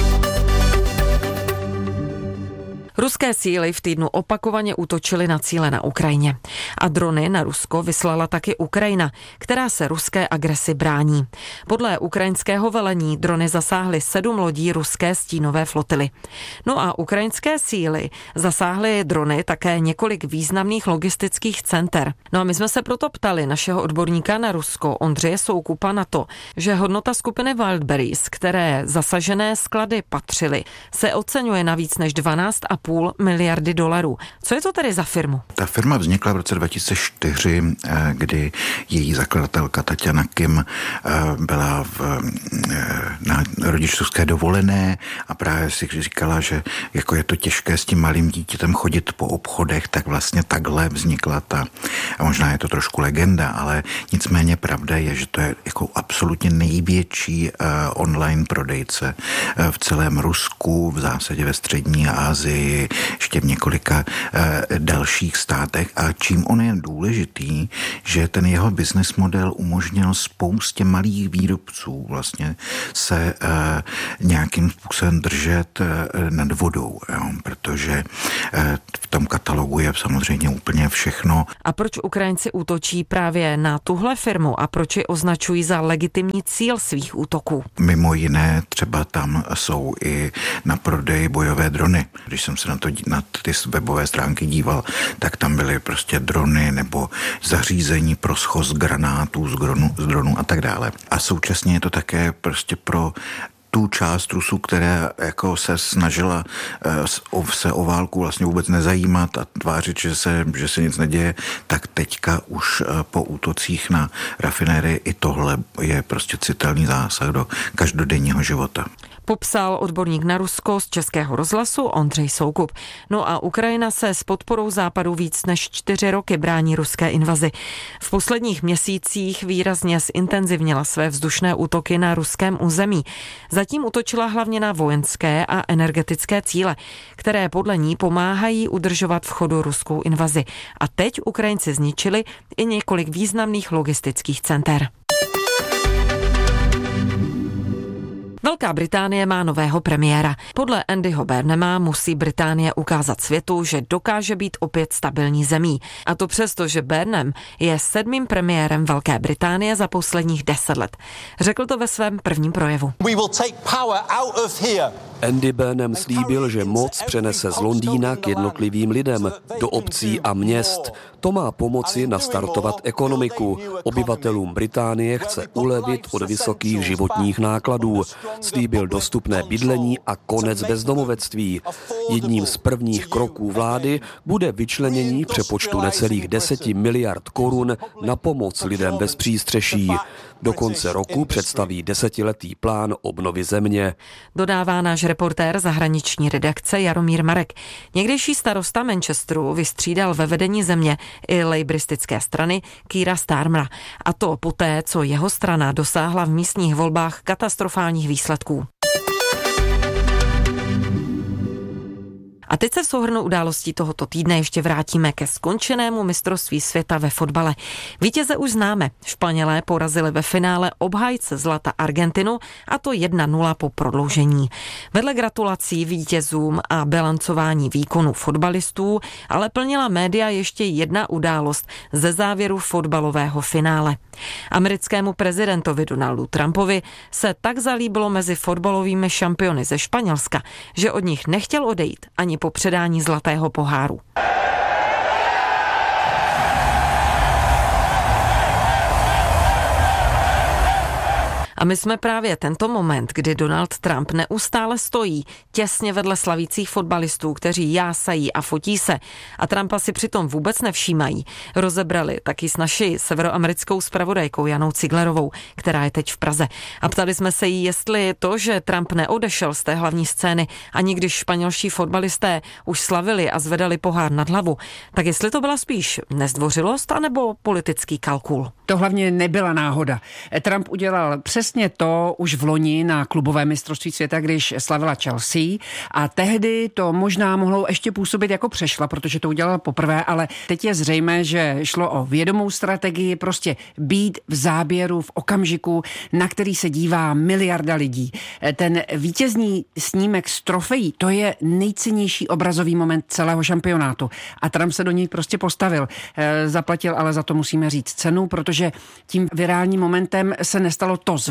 Ruské síly v týdnu opakovaně útočily na cíle na Ukrajině. A drony na Rusko vyslala taky Ukrajina, která se ruské agresi brání. Podle ukrajinského velení drony zasáhly sedm lodí ruské stínové flotily. No a ukrajinské síly zasáhly drony také několik významných logistických center. No a my jsme se proto ptali našeho odborníka na Rusko Ondřeje Soukupa na to, že hodnota skupiny Wildberries, které zasažené sklady patřily, se oceňuje na víc než dvanáct a půl půl miliardy dolarů. Co je to tedy za firmu? Ta firma vznikla v roce dva tisíce čtyři, kdy její zakladatelka Tatjana Kim byla v, na rodičovské dovolené a právě si říkala, že jako je to těžké s tím malým dítětem chodit po obchodech, tak vlastně takhle vznikla ta, a možná je to trošku legenda, ale nicméně pravda je, že to je jako absolutně největší uh, online prodejce uh, v celém Rusku, v zásadě ve střední Asii, ještě v několika uh, dalších státech. A čím on je důležitý, že ten jeho business model umožnil spoustě malých výrobců vlastně se uh, nějakým způsobem držet uh, nad vodou, jo, protože uh, v tom katalogu je samozřejmě úplně všechno. A proč Ukrajinci útočí právě na tuhle firmu a proč ji označují za legitimní cíl svých útoků? Mimo jiné třeba tam jsou i na prodej bojové drony. Když jsem se na, to, na ty webové stránky díval, tak tam byly prostě drony nebo zařízení pro schoz granátů z dronů, z dronů a tak dále. A současně je to také prostě pro tu část Rusů, která jako se snažila uh, se o válku vlastně vůbec nezajímat a tvářit, že se, že se nic neděje, tak teďka už uh, po útocích na rafinérii i tohle je prostě citelný zásah do každodenního života. Popsal odborník na Rusko z Českého rozhlasu Ondřej Soukup. No a Ukrajina se s podporou Západu víc než čtyři roky brání ruské invazi. V posledních měsících výrazně zintenzivnila své vzdušné útoky na ruském území. Zatím útočila hlavně na vojenské a energetické cíle, které podle ní pomáhají udržovat v chodu ruskou invazi. A teď Ukrajinci zničili i několik významných logistických center. Velká Británie má nového premiéra. Podle Andyho Burnhama musí Británie ukázat světu, že dokáže být opět stabilní zemí. A to přesto, že Burnham je sedmým premiérem Velké Británie za posledních deset let. Řekl to ve svém prvním projevu. Andy Burnham slíbil, že moc přenese z Londýna k jednotlivým lidem, do obcí a měst. To má pomoci nastartovat ekonomiku. Obyvatelům Británie chce ulevit od vysokých životních nákladů. Slíbil dostupné bydlení a konec bezdomovectví. Jedním z prvních kroků vlády bude vyčlenění přepočtu necelých deseti miliard korun na pomoc lidem bez přístřeší. Do konce roku představí desetiletý plán obnovy země. Dodává náš reportér zahraniční redakce Jaromír Marek. Někdejší starosta Manchesteru vystřídal ve vedení země i lejbristické strany Keira Starmera. A to poté, co jeho strana dosáhla v místních volbách katastrofálních výsledků. A teď se v souhrnu událostí tohoto týdne ještě vrátíme ke skončenému mistrovství světa ve fotbale. Vítěze už známe. Španělé porazili ve finále obhájce zlata Argentinu, a to jedna nula po prodloužení. Vedle gratulací vítězům a bilancování výkonu fotbalistů ale plnila média ještě jedna událost ze závěru fotbalového finále. Americkému prezidentovi Donaldu Trumpovi se tak zalíbilo mezi fotbalovými šampiony ze Španělska, že od nich nechtěl odejít ani po předání zlatého poháru. A my jsme právě tento moment, kdy Donald Trump neustále stojí těsně vedle slavících fotbalistů, kteří jásají a fotí se a Trumpa si přitom vůbec nevšímají, rozebrali taky s naší severoamerickou zpravodajkou Janou Ciglerovou, která je teď v Praze. A ptali jsme se jí, jestli to, že Trump neodešel z té hlavní scény, ani když španělští fotbalisté už slavili a zvedali pohár nad hlavu, tak jestli to byla spíš nezdvořilost anebo politický kalkul. To hlavně nebyla náhoda. Trump udělal přesně to už v loni na klubové mistrovství světa, když slavila Chelsea, a tehdy to možná mohlo ještě působit jako přešla, protože to udělala poprvé, ale teď je zřejmé, že šlo o vědomou strategii, prostě být v záběru v okamžiku, na který se dívá miliarda lidí. Ten vítězný snímek z trofejí, to je nejcennější obrazový moment celého šampionátu a Trump se do něj prostě postavil. Zaplatil ale za to, musíme říct, cenu, protože tím virálním momentem se nestalo to zvedání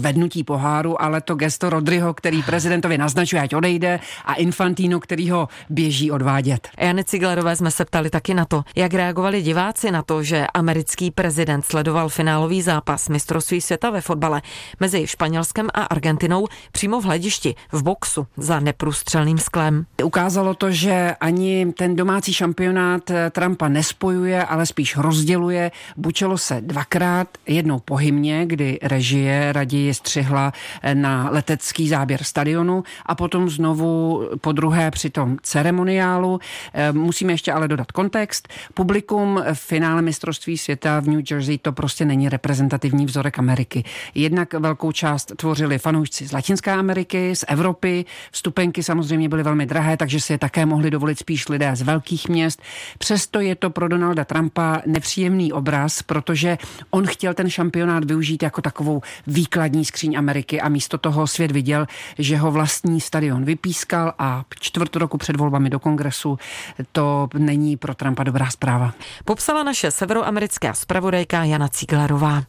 zvednutí poháru, ale to gesto Rodriho, který prezidentovi naznačuje, ať odejde, a Infantino, který ho běží odvádět. Jany Ciglerové jsme se ptali taky na to, jak reagovali diváci na to, že americký prezident sledoval finálový zápas mistrovství světa ve fotbale mezi Španělskem a Argentinou přímo v hledišti, v boxu za neprůstřelným sklem. Ukázalo to, že ani ten domácí šampionát Trumpa nespojuje, ale spíš rozděluje. Bučelo se dvakrát, jednou po hymně, kdy režie raději střihla na letecký záběr stadionu, a potom znovu po druhé při tom ceremoniálu. Musíme ještě ale dodat kontext. Publikum v finále mistrovství světa v New Jersey to prostě není reprezentativní vzorek Ameriky. Jednak velkou část tvořili fanoušci z Latinské Ameriky, z Evropy. Vstupenky samozřejmě byly velmi drahé, takže si je také mohli dovolit spíš lidé z velkých měst. Přesto je to pro Donalda Trumpa nepříjemný obraz, protože on chtěl ten šampionát využít jako takovou výkladní skříň Ameriky a místo toho svět viděl, že ho vlastní stadion vypískal a čtvrt roku před volbami do kongresu to není pro Trumpa dobrá zpráva. Popsala naše severoamerická zpravodajka Jana Ciglerová.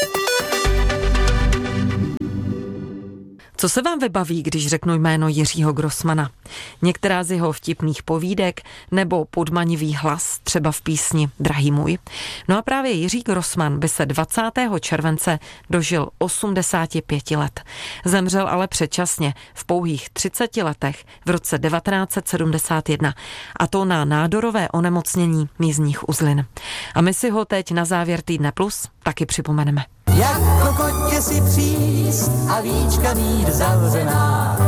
Co se vám vybaví, když řeknu jméno Jiřího Grossmana? Některá z jeho vtipných povídek nebo podmanivý hlas, třeba v písni Drahý můj? No a právě Jiří Grossman by se dvacátého července dožil osmdesáti pěti let. Zemřel ale předčasně v pouhých třiceti letech v roce devatenáct set sedmdesát jedna, a to na nádorové onemocnění mízních uzlin. A my si ho teď na závěr Týdne Plus taky připomeneme. Jako kotě si příst a víčka mít zavřená.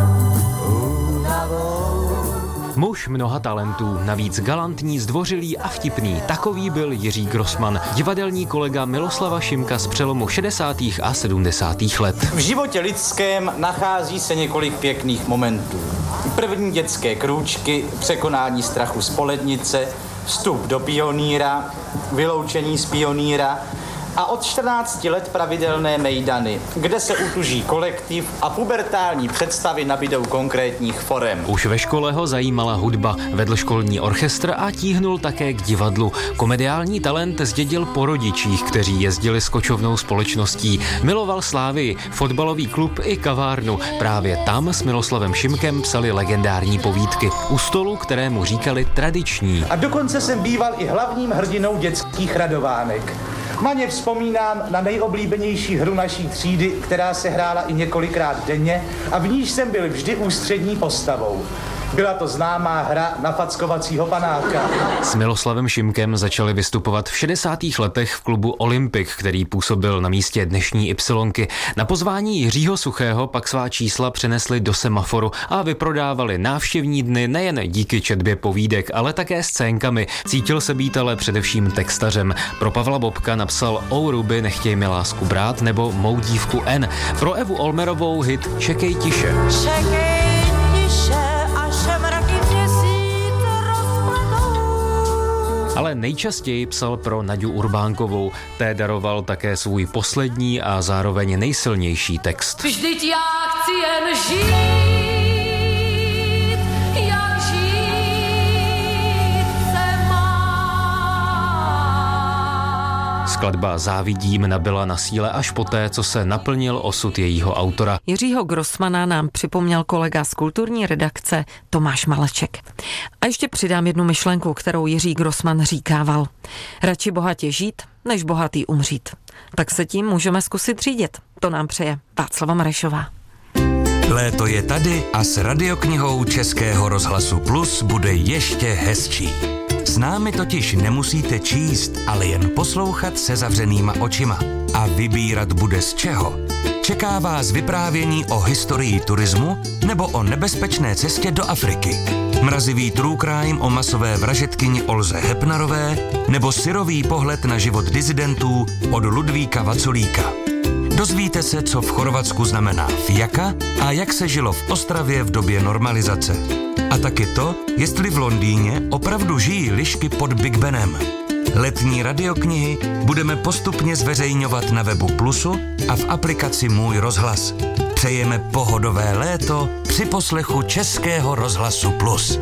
Muž mnoha talentů, navíc galantní, zdvořilý a vtipný. Takový byl Jiří Grossman, divadelní kolega Miloslava Šimka z přelomu šedesátých a sedmdesátých let. V životě lidském nachází se několik pěkných momentů. První dětské krůčky, překonání strachu z polednice, vstup do pionýra, vyloučení z pionýra a od čtrnácti let pravidelné mejdany, kde se utuží kolektiv a pubertální představy nabydou konkrétních forem. Už ve škole ho zajímala hudba, vedl školní orchestr a tíhnul také k divadlu. Komediální talent zdědil po rodičích, kteří jezdili s kočovnou společností. Miloval Slávii, fotbalový klub i kavárnu. Právě tam s Miloslavem Šimkem psali legendární povídky. U stolu, kterému říkali tradiční. A dokonce jsem býval i hlavním hrdinou dětských radovánek. Maně vzpomínám na nejoblíbenější hru naší třídy, která se hrála i několikrát denně a v níž jsem byl vždy ústřední postavou. Byla to známá hra na fackovacího panáka. S Miloslavem Šimkem začali vystupovat v šedesátých letech v klubu Olympik, který působil na místě dnešní Ypsilonky. Na pozvání Jiřího Suchého pak svá čísla přenesli do Semaforu a vyprodávali návštěvní dny nejen díky četbě povídek, ale také scénkami. Cítil se být ale především textařem. Pro Pavla Bobka napsal O Ruby, nechtěj mi lásku brát nebo Mou dívku N. Pro Evu Olmerovou hit Čekej tiše. Čekej tiše. Ale nejčastěji psal pro Naďu Urbánkovou, té daroval také svůj poslední a zároveň nejsilnější text. Vždyť já chci jen žít, jak žít se má. Skladba Závidím nabyla na síle až poté, co se naplnil osud jejího autora. Jiřího Grossmana nám připomněl kolega z kulturní redakce Tomáš Maleček. A ještě přidám jednu myšlenku, kterou Jiří Grossman říkával. Radši bohatě žít, než bohatý umřít. Tak se tím můžeme zkusit řídit. To nám přeje Václava Marešová. Léto je tady a s radioknihou Českého rozhlasu Plus bude ještě hezčí. S námi totiž nemusíte číst, ale jen poslouchat se zavřenýma očima. A vybírat bude z čeho. Čeká vás vyprávění o historii turismu nebo o nebezpečné cestě do Afriky. Mrazivý true crime o masové vražedkyni Olze Hepnarové nebo syrový pohled na život disidentů od Ludvíka Vaculíka. Dozvíte se, co v Chorvatsku znamená fiaka a jak se žilo v Ostravě v době normalizace. A taky to, jestli v Londýně opravdu žijí lišky pod Big Benem. Letní radioknihy budeme postupně zveřejňovat na webu Plusu a v aplikaci Můj rozhlas. Přejeme pohodové léto při poslechu Českého rozhlasu Plus.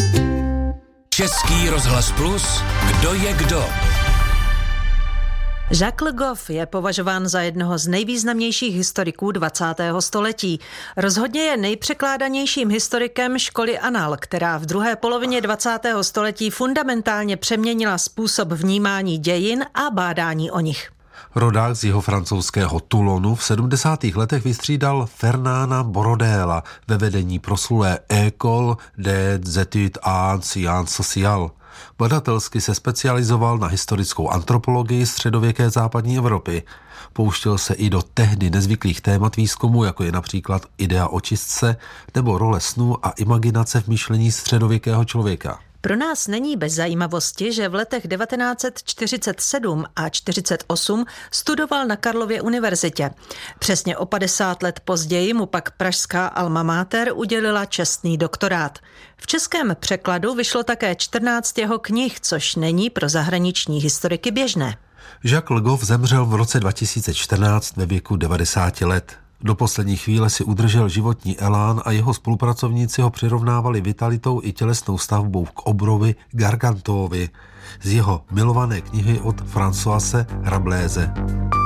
Český rozhlas Plus, kdo je kdo? Jacques Le Goff je považován za jednoho z nejvýznamnějších historiků dvacátého století. Rozhodně je nejpřekládanějším historikem školy Annales, která v druhé polovině dvacátého století fundamentálně přeměnila způsob vnímání dějin a bádání o nich. Rodák z jeho francouzského Toulonu v sedmdesátých letech vystřídal Fernanda Borodéla ve vedení proslulé École des études en sciences sociales. Badatelsky se specializoval na historickou antropologii středověké západní Evropy. Pouštěl se i do tehdy nezvyklých témat výzkumu, jako je například idea očistce nebo role snů a imaginace v myšlení středověkého člověka. Pro nás není bez zajímavosti, že v letech devatenáct set čtyřicet sedm a čtyřicet osm studoval na Karlově univerzitě. Přesně o padesát let později mu pak pražská alma mater udělila čestný doktorát. V českém překladu vyšlo také čtrnáct jeho knih, což není pro zahraniční historiky běžné. Jacques Le Goff zemřel v roce dva tisíce čtrnáct ve věku devadesáti let. Do poslední chvíle si udržel životní elán a jeho spolupracovníci ho přirovnávali vitalitou i tělesnou stavbou k obrovi Gargantuovi z jeho milované knihy od Françoise Rabelaise.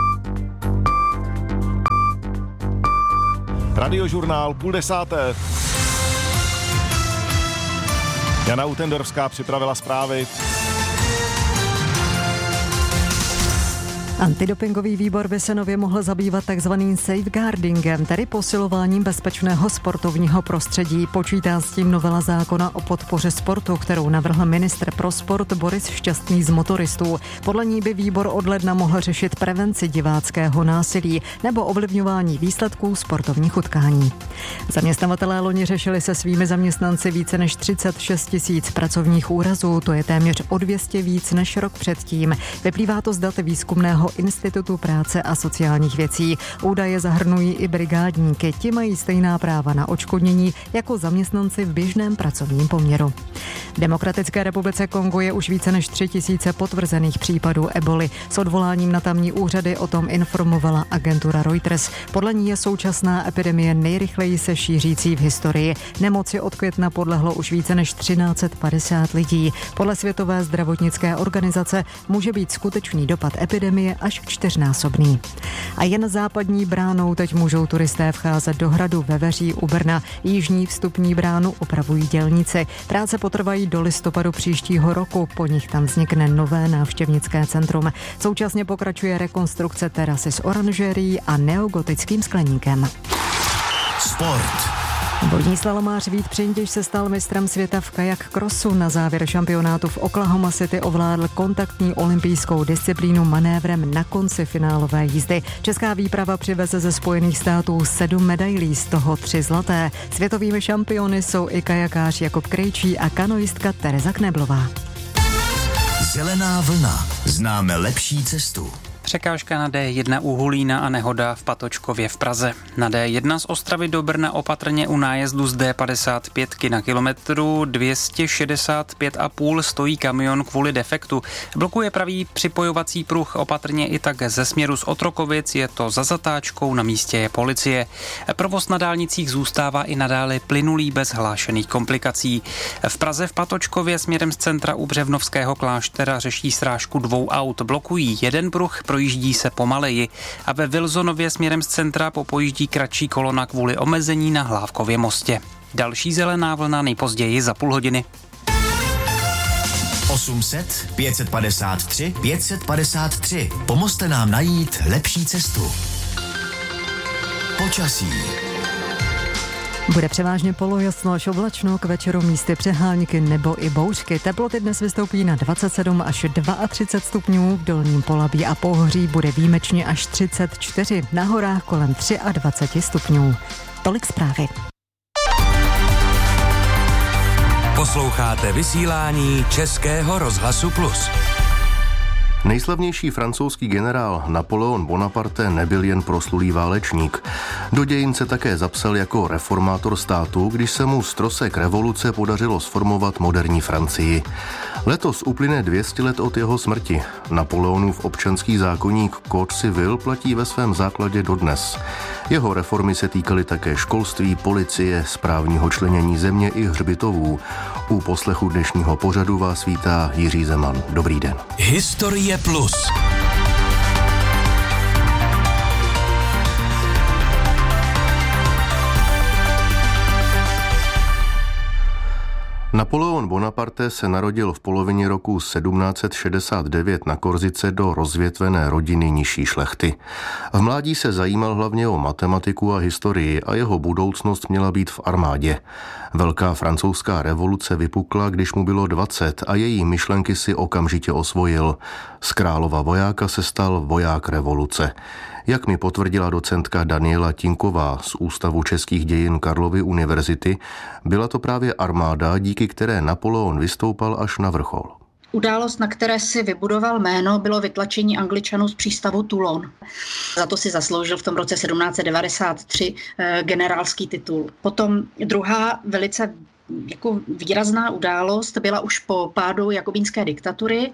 Radiožurnál půl desáté. Jana Utendorská připravila zprávy. Antidopingový výbor by se nově mohl zabývat takzvaným safeguardingem, tedy posilováním bezpečného sportovního prostředí. Počítá s tím novela zákona o podpoře sportu, kterou navrhl ministr pro sport Boris Šťastný z Motoristů. Podle ní by výbor od ledna mohl řešit prevenci diváckého násilí nebo ovlivňování výsledků sportovních utkání. Zaměstnavatelé loni řešili se svými zaměstnanci více než třicet šest tisíc pracovních úrazů, to je téměř o dvě stě víc než rok předtím. Vyplývá to z dat výzkumného Institutu práce a sociálních věcí. Údaje zahrnují i brigádníky. Ti mají stejná práva na odškodnění jako zaměstnanci v běžném pracovním poměru. V Demokratické republice Kongo je už více než tři tisíce potvrzených případů eboli. S odvoláním na tamní úřady o tom informovala agentura Reuters. Podle ní je současná epidemie nejrychleji se šířící v historii. Nemoci od května podlehlo už více než třináct set padesát lidí. Podle Světové zdravotnické organizace může být skutečný dopad epidemie až čtyřnásobný. A jen západní bránou teď můžou turisté vcházet do hradu Veveří u Brna. Jižní vstupní bránu opravují dělníci. Práce potrvají do listopadu příštího roku. Po nich tam vznikne nové návštěvnické centrum. Současně pokračuje rekonstrukce terasy s oranžerií a neogotickým skleníkem. Sport. Vodní slalomář Vít Přindiš se stal mistrem světa v kajak crossu. Na závěr šampionátu v Oklahoma City ovládl kontaktní olympijskou disciplínu manévrem na konci finálové jízdy. Česká výprava přiveze ze Spojených států sedm medailí, z toho tři zlaté. Světovými šampiony jsou i kajakář Jakub Krejčí a kanoistka Tereza Kneblová. Zelená vlna. Známe lepší cestu. Překážka na D jedna u Hulína a nehoda v Patočkově v Praze. Na D jedna z Ostravy do Brna opatrně u nájezdu z D padesát pět na kilometru dvě stě šedesát pět a půl stojí kamion kvůli defektu. Blokuje pravý připojovací pruh, opatrně i tak ze směru z Otrokovic, je to za zatáčkou, na místě je policie. Provoz na dálnicích zůstává i nadále plynulý bez hlášených komplikací. V Praze v Patočkově směrem z centra u Břevnovského kláštera řeší srážku dvou aut. Blokují jeden pruh, projíždí se pomaleji a ve Wilsonově směrem z centra popojíždí kratší kolona kvůli omezení na Hlávkově mostě. Další zelená vlna nejpozději za půl hodiny. osm set, pět set padesát tři, pět set padesát tři. Pomozte nám najít lepší cestu. Počasí. Bude převážně polojasno až oblačno, k večeru místy přehánky nebo i bouřky. Teploty dnes vystoupí na dvacet sedm až třicet dva stupňů, v Dolním Polabí a Pohoří bude výjimečně až třicet čtyři, na horách kolem dvacet tři stupňů. Tolik zprávy. Posloucháte vysílání Českého rozhlasu Plus. Nejslavnější francouzský generál Napoleon Bonaparte nebyl jen proslulý válečník. Do dějin se také zapsal jako reformátor státu, když se mu z trosek revoluce podařilo sformovat moderní Francii. Letos uplyne dvě stě let od jeho smrti. Napoleonův občanský zákoník Code civil platí ve svém základě dodnes. Jeho reformy se týkaly také školství, policie, správního členění země i hřbitovů. U poslechu dnešního pořadu vás vítá Jiří Zeman. Dobrý den. Historie Plus. Napoleon Bonaparte se narodil v polovině roku sedmnáct set šedesát devět na Korzice do rozvětvené rodiny nižší šlechty. V mládí se zajímal hlavně o matematiku a historii a jeho budoucnost měla být v armádě. Velká francouzská revoluce vypukla, když mu bylo dvacet a její myšlenky si okamžitě osvojil. Z králova vojáka se stal voják revoluce. Jak mi potvrdila docentka Daniela Tinková z Ústavu českých dějin Karlovy univerzity, byla to právě armáda, díky které Napoleon vystoupal až na vrchol. Událost, na které si vybudoval jméno, bylo vytlačení Angličanů z přístavu Toulon. Za to si zasloužil v tom roce sedmnáct set devadesát tři generálský titul. Potom druhá velice jako výrazná událost byla už po pádu jakobínské diktatury,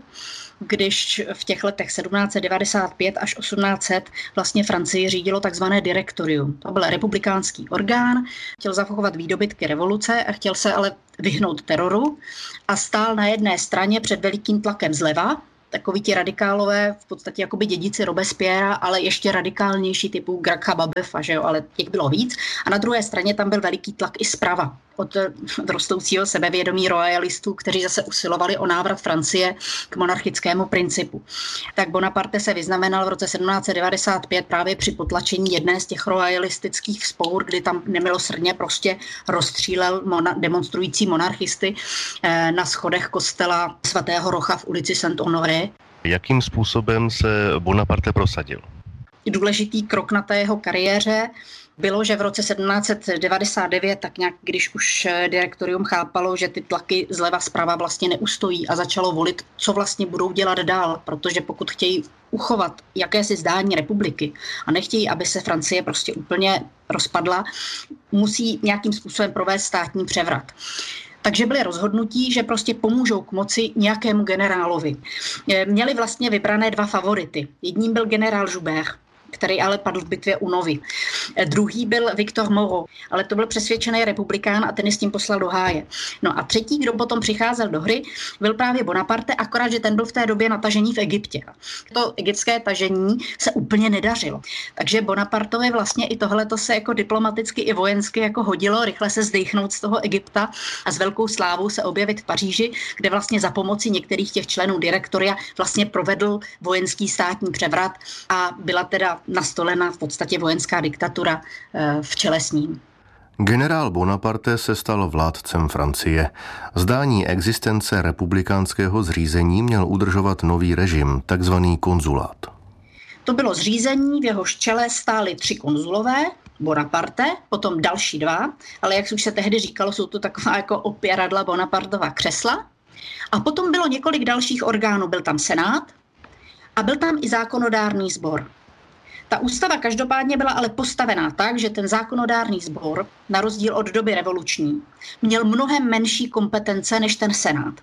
když v těch letech sedmnáct set devadesát pět až osmnáct set vlastně Francii řídilo takzvané direktorium. To byl republikánský orgán, chtěl zachovat výdobytky revoluce a chtěl se ale vyhnout teroru a stál na jedné straně před velikým tlakem zleva, takoví ti radikálové, v podstatě jakoby dědici Robespierra, ale ještě radikálnější typu Graccha Babefa, že jo, ale těch bylo víc. A na druhé straně tam byl veliký tlak i zprava od rostoucího sebevědomí royalistů, kteří zase usilovali o návrat Francie k monarchickému principu. Tak Bonaparte se vyznamenal v roce sedmnáct set devadesát pět právě při potlačení jedné z těch royalistických vzpour, kdy tam nemilosrdně prostě rozstřílel mona- demonstrující monarchisty eh, na schodech kostela svatého Rocha v ulici Saint-Honoré. Jakým způsobem se Bonaparte prosadil? Důležitý krok na té jeho kariéře bylo, že v roce sedmnáct set devadesát devět, tak nějak, když už direktorium chápalo, že ty tlaky zleva zprava vlastně neustojí a začalo volit, co vlastně budou dělat dál, protože pokud chtějí uchovat jakési zdání republiky a nechtějí, aby se Francie prostě úplně rozpadla, musí nějakým způsobem provést státní převrat. Takže byly rozhodnutí, že prostě pomůžou k moci nějakému generálovi. Měli vlastně vybrané dva favority. Jedním byl generál Joubert, který ale padl v bitvě u Novy. Druhý byl Victor Moreau, ale to byl přesvědčený republikán a ten je s tím poslal do háje. No a třetí, kdo potom přicházel do hry, byl právě Bonaparte, akorát, že ten byl v té době na tažení v Egyptě. To egyptské tažení se úplně nedařilo. Takže Bonapartovi vlastně i tohleto se jako diplomaticky i vojensky jako hodilo, rychle se zdejchnout z toho Egypta a s velkou slávou se objevit v Paříži, kde vlastně za pomoci některých těch členů direktoria vlastně provedl vojenský státní převrat a byla teda nastolena v podstatě vojenská diktatura v čele s ním. Generál Bonaparte se stal vládcem Francie. Zdání existence republikánského zřízení měl udržovat nový režim, takzvaný konzulát. To bylo zřízení, v jehož čele stáli tři konzulové, Bonaparte, potom další dva, ale jak už se tehdy říkalo, jsou to taková jako opěradla Bonapartova křesla. A potom bylo několik dalších orgánů, byl tam senát a byl tam i zákonodárný sbor. Ta ústava každopádně byla ale postavená tak, že ten zákonodárný sbor, na rozdíl od doby revoluční, měl mnohem menší kompetence než ten senát.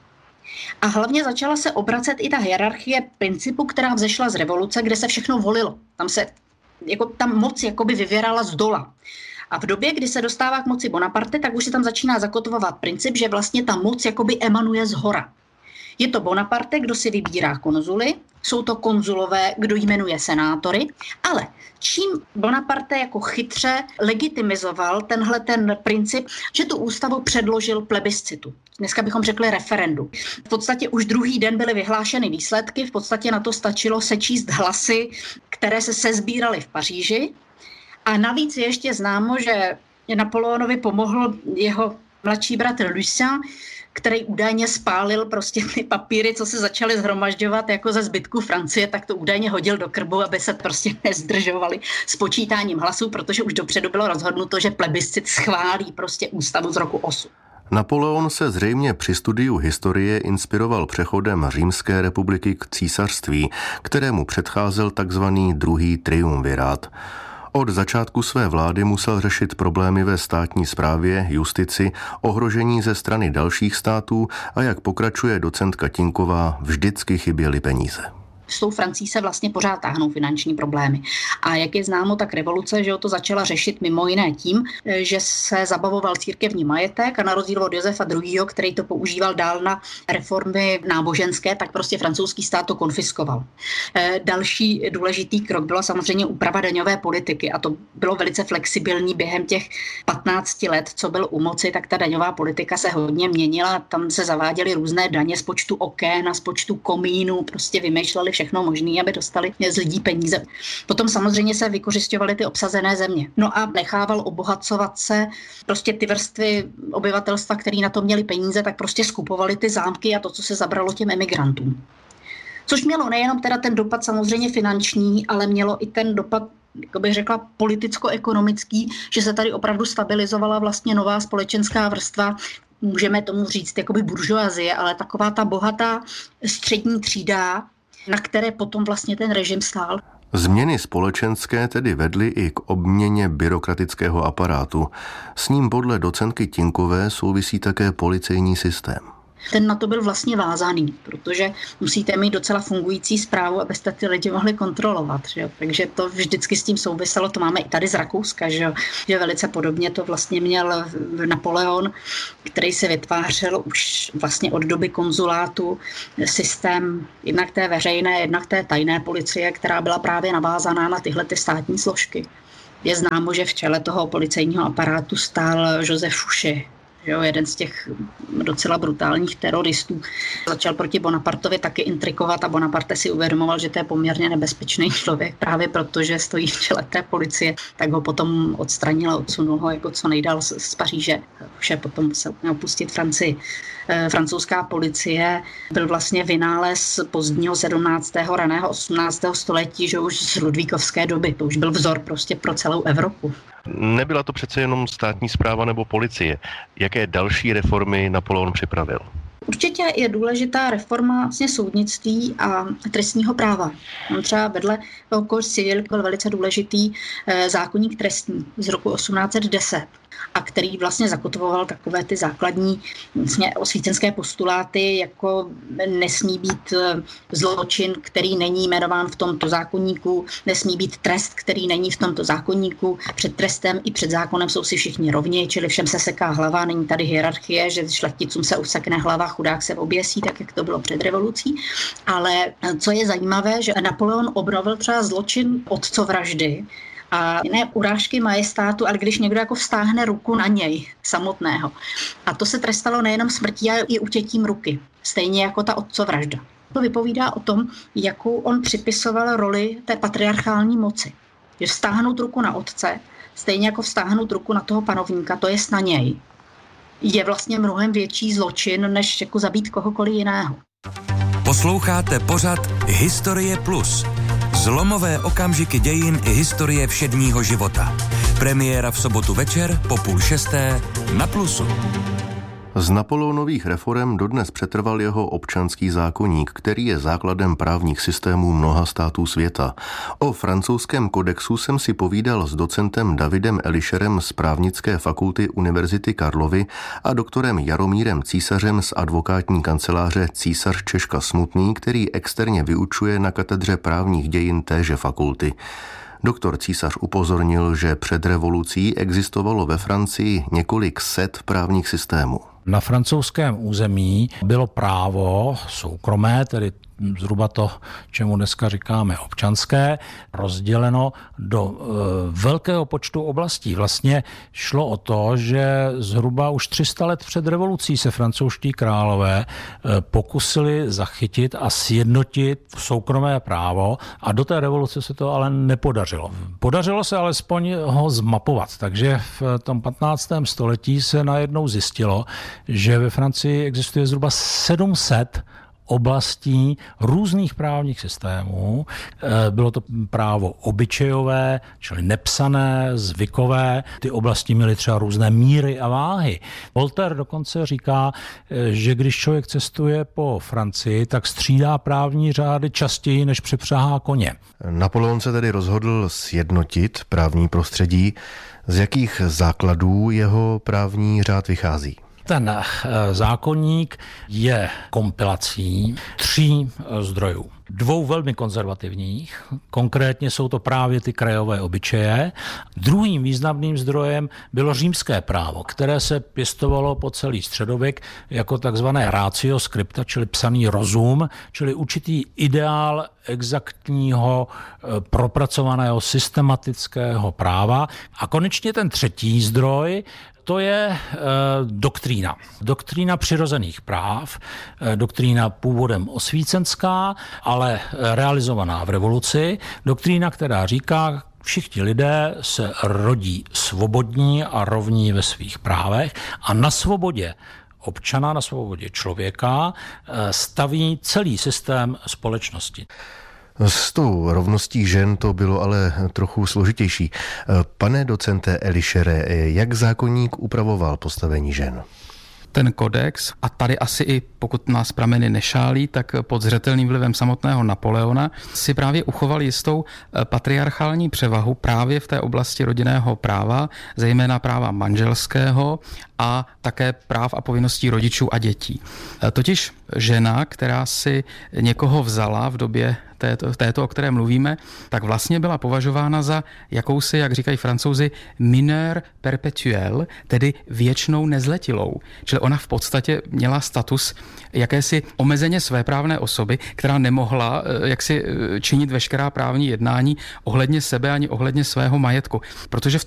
A hlavně začala se obracet i ta hierarchie principu, která vzešla z revoluce, kde se všechno volilo. Tam se jako, tam moc jakoby vyvěrala z dola. A v době, kdy se dostává k moci Bonaparte, tak už se tam začíná zakotvovat princip, že vlastně ta moc jakoby emanuje z hora. Je to Bonaparte, kdo si vybírá konzuly, jsou to konzulové, kdo jmenuje senátory, ale čím Bonaparte jako chytře legitimizoval tenhle ten princip, že tu ústavu předložil plebiscitu. Dneska bychom řekli referendu. V podstatě už druhý den byly vyhlášeny výsledky, v podstatě na to stačilo sečíst hlasy, které se sesbíraly v Paříži. A navíc je ještě známo, že Napoleonovi pomohl jeho mladší bratr Lucien, který údajně spálil prostě ty papíry, co se začaly zhromažďovat jako ze zbytku Francie, tak to údajně hodil do krbu, aby se prostě nezdržovali s počítáním hlasů, protože už dopředu bylo rozhodnuto, že plebiscit schválí prostě ústavu z roku osm. Napoleon se zřejmě při studiu historie inspiroval přechodem Římské republiky k císařství, kterému předcházel takzvaný druhý triumvirát. Od začátku své vlády musel řešit problémy ve státní správě, justici, ohrožení ze strany dalších států a jak pokračuje docentka Tinková, vždycky chyběly peníze. s tou Francií se vlastně pořád táhnou finanční problémy. A jak je známo, tak revoluce, že jo, to začala řešit mimo jiné tím, že se zabavoval církevní majetek a na rozdíl od Josefa druhého., který to používal dál na reformy náboženské, tak prostě francouzský stát to konfiskoval. Další důležitý krok byla samozřejmě úprava daňové politiky a to bylo velice flexibilní během těch patnácti let, co byl u moci, tak ta daňová politika se hodně měnila, tam se zaváděly různé daně z počtu oken a z počtu komínů, prostě vymýšleli všechno možné, aby dostali z lidí peníze. Potom samozřejmě se vykořisťovaly ty obsazené země. No a nechával obohacovat se prostě ty vrstvy obyvatelstva, který na to měli peníze, tak prostě skupovali ty zámky a to, co se zabralo těm emigrantům. Což mělo nejenom teda ten dopad samozřejmě finanční, ale mělo i ten dopad, jak bych řekla, politicko-ekonomický, že se tady opravdu stabilizovala vlastně nová společenská vrstva, můžeme tomu říct jakoby buržoazie, ale taková ta bohatá střední třída, na které potom vlastně ten režim stál. Změny společenské tedy vedly i k obměně byrokratického aparátu. S ním podle docentky Tinkové souvisí také policejní systém. Ten na to byl vlastně vázaný, protože musíte mít docela fungující správu, abyste ty lidi mohli kontrolovat. Že jo? Takže to vždycky s tím souviselo, to máme i tady z Rakouska, že, jo? Že velice podobně to vlastně měl Napoleon, který se vytvářel už vlastně od doby konzulátu systém jednak té veřejné, jednak té tajné policie, která byla právě navázaná na tyhle ty státní složky. Je známo, že v čele toho policejního aparátu stál Joseph Fouché, jo, jeden z těch docela brutálních teroristů. Začal proti Bonapartovi taky intrikovat a Bonaparte si uvědomoval, že to je poměrně nebezpečný člověk právě proto, že stojí v čele té policie, tak ho potom odstranil a odsunul ho jako co nejdál z, z Paříže. Vše potom musel opustit Francii. E, francouzská policie byl vlastně vynález pozdního sedmnáctého raného osmnáctého století, že už z Ludvíkovské doby. To už byl vzor prostě pro celou Evropu. Nebyla to přece jenom státní správa nebo policie. Jaké další reformy Napoleon připravil? Určitě je důležitá reforma vlastně soudnictví a trestního práva. On třeba vedle toho Code civil byl velice důležitý zákoník trestní z roku osmnáct set deset, a který vlastně zakotvoval takové ty základní vlastně osvícenské postuláty, jako nesmí být zločin, který není jmenován v tomto zákoníku, nesmí být trest, který není v tomto zákoníku, před trestem i před zákonem jsou si všichni rovni, čili všem se seká hlava, není tady hierarchie, že šlechticům se usekne hlava, chudák se oběsí, tak jak to bylo před revolucí. Ale co je zajímavé, že Napoleon obnovil třeba zločin otcovraždy, a jiné urážky majestátu, ale když někdo jako vztáhne ruku na něj samotného. A to se trestalo nejenom smrtí, ale i utětím ruky. Stejně jako ta otcovražda. To vypovídá o tom, jakou on připisoval roli té patriarchální moci. Že vztáhnout ruku na otce, stejně jako vztáhnout ruku na toho panovníka, to jest na něj, je vlastně mnohem větší zločin, než jako zabít kohokoliv jiného. Posloucháte pořad Historie Plus. Zlomové okamžiky dějin i historie všedního života. Premiéra v sobotu večer po půl šesté na Plusu. Z Napoleonových reforem dodnes přetrval jeho občanský zákoník, který je základem právních systémů mnoha států světa. O francouzském kodexu jsem si povídal s docentem Davidem Elišerem z právnické fakulty Univerzity Karlovy a doktorem Jaromírem Císařem z advokátní kanceláře Císař Češka Smutný, který externě vyučuje na katedře právních dějin téže fakulty. Doktor Císař upozornil, že před revolucí existovalo ve Francii několik set právních systémů. Na francouzském území bylo právo soukromé, tedy zhruba to, čemu dneska říkáme občanské, rozděleno do e, velkého počtu oblastí. Vlastně šlo o to, že zhruba už tři sta let před revolucí se francouzští králové e, pokusili zachytit a sjednotit soukromé právo a do té revoluce se to ale nepodařilo. Podařilo se alespoň ho zmapovat, takže v tom patnáctém století se najednou zjistilo, že ve Francii existuje zhruba sedm set oblastí různých právních systémů. Bylo to právo obyčejové, čili nepsané, zvykové. Ty oblasti měly třeba různé míry a váhy. Voltaire dokonce říká, že když člověk cestuje po Francii, tak střídá právní řády častěji, než přepřahá koně. Napoleon se tedy rozhodl sjednotit právní prostředí. Z jakých základů jeho právní řád vychází? Ten zákoník je kompilací tří zdrojů. dvou velmi konzervativních, konkrétně jsou to právě ty krajové obyčeje. Druhým významným zdrojem bylo římské právo, které se pěstovalo po celý středověk jako takzvané ratio scripta, čili psaný rozum, čili určitý ideál exaktního, propracovaného, systematického práva. A konečně ten třetí zdroj, to je e, doktrína. Doktrína přirozených práv, e, doktrína původem osvícenská, ale realizovaná v revoluci. Doktrína, která říká, všichni lidé se rodí svobodní a rovní ve svých právech a na svobodě občana, na svobodě člověka e, staví celý systém společnosti. S tou rovností žen to bylo ale trochu složitější. Pane docente Elišere, jak zákoník upravoval postavení žen? Ten kodex, a tady asi i pokud nás prameny nešálí, tak pod zřetelným vlivem samotného Napoleona si právě uchoval jistou patriarchální převahu právě v té oblasti rodinného práva, zejména práva manželského a také práv a povinností rodičů a dětí. Totiž žena, která si někoho vzala v době této, této, o které mluvíme, tak vlastně byla považována za jakousi, jak říkají Francouzi, mineur perpetuel, tedy věčnou nezletilou. Čili ona v podstatě měla status jakési omezeně svéprávné osoby, která nemohla jaksi činit veškerá právní jednání ohledně sebe ani ohledně svého majetku. Protože v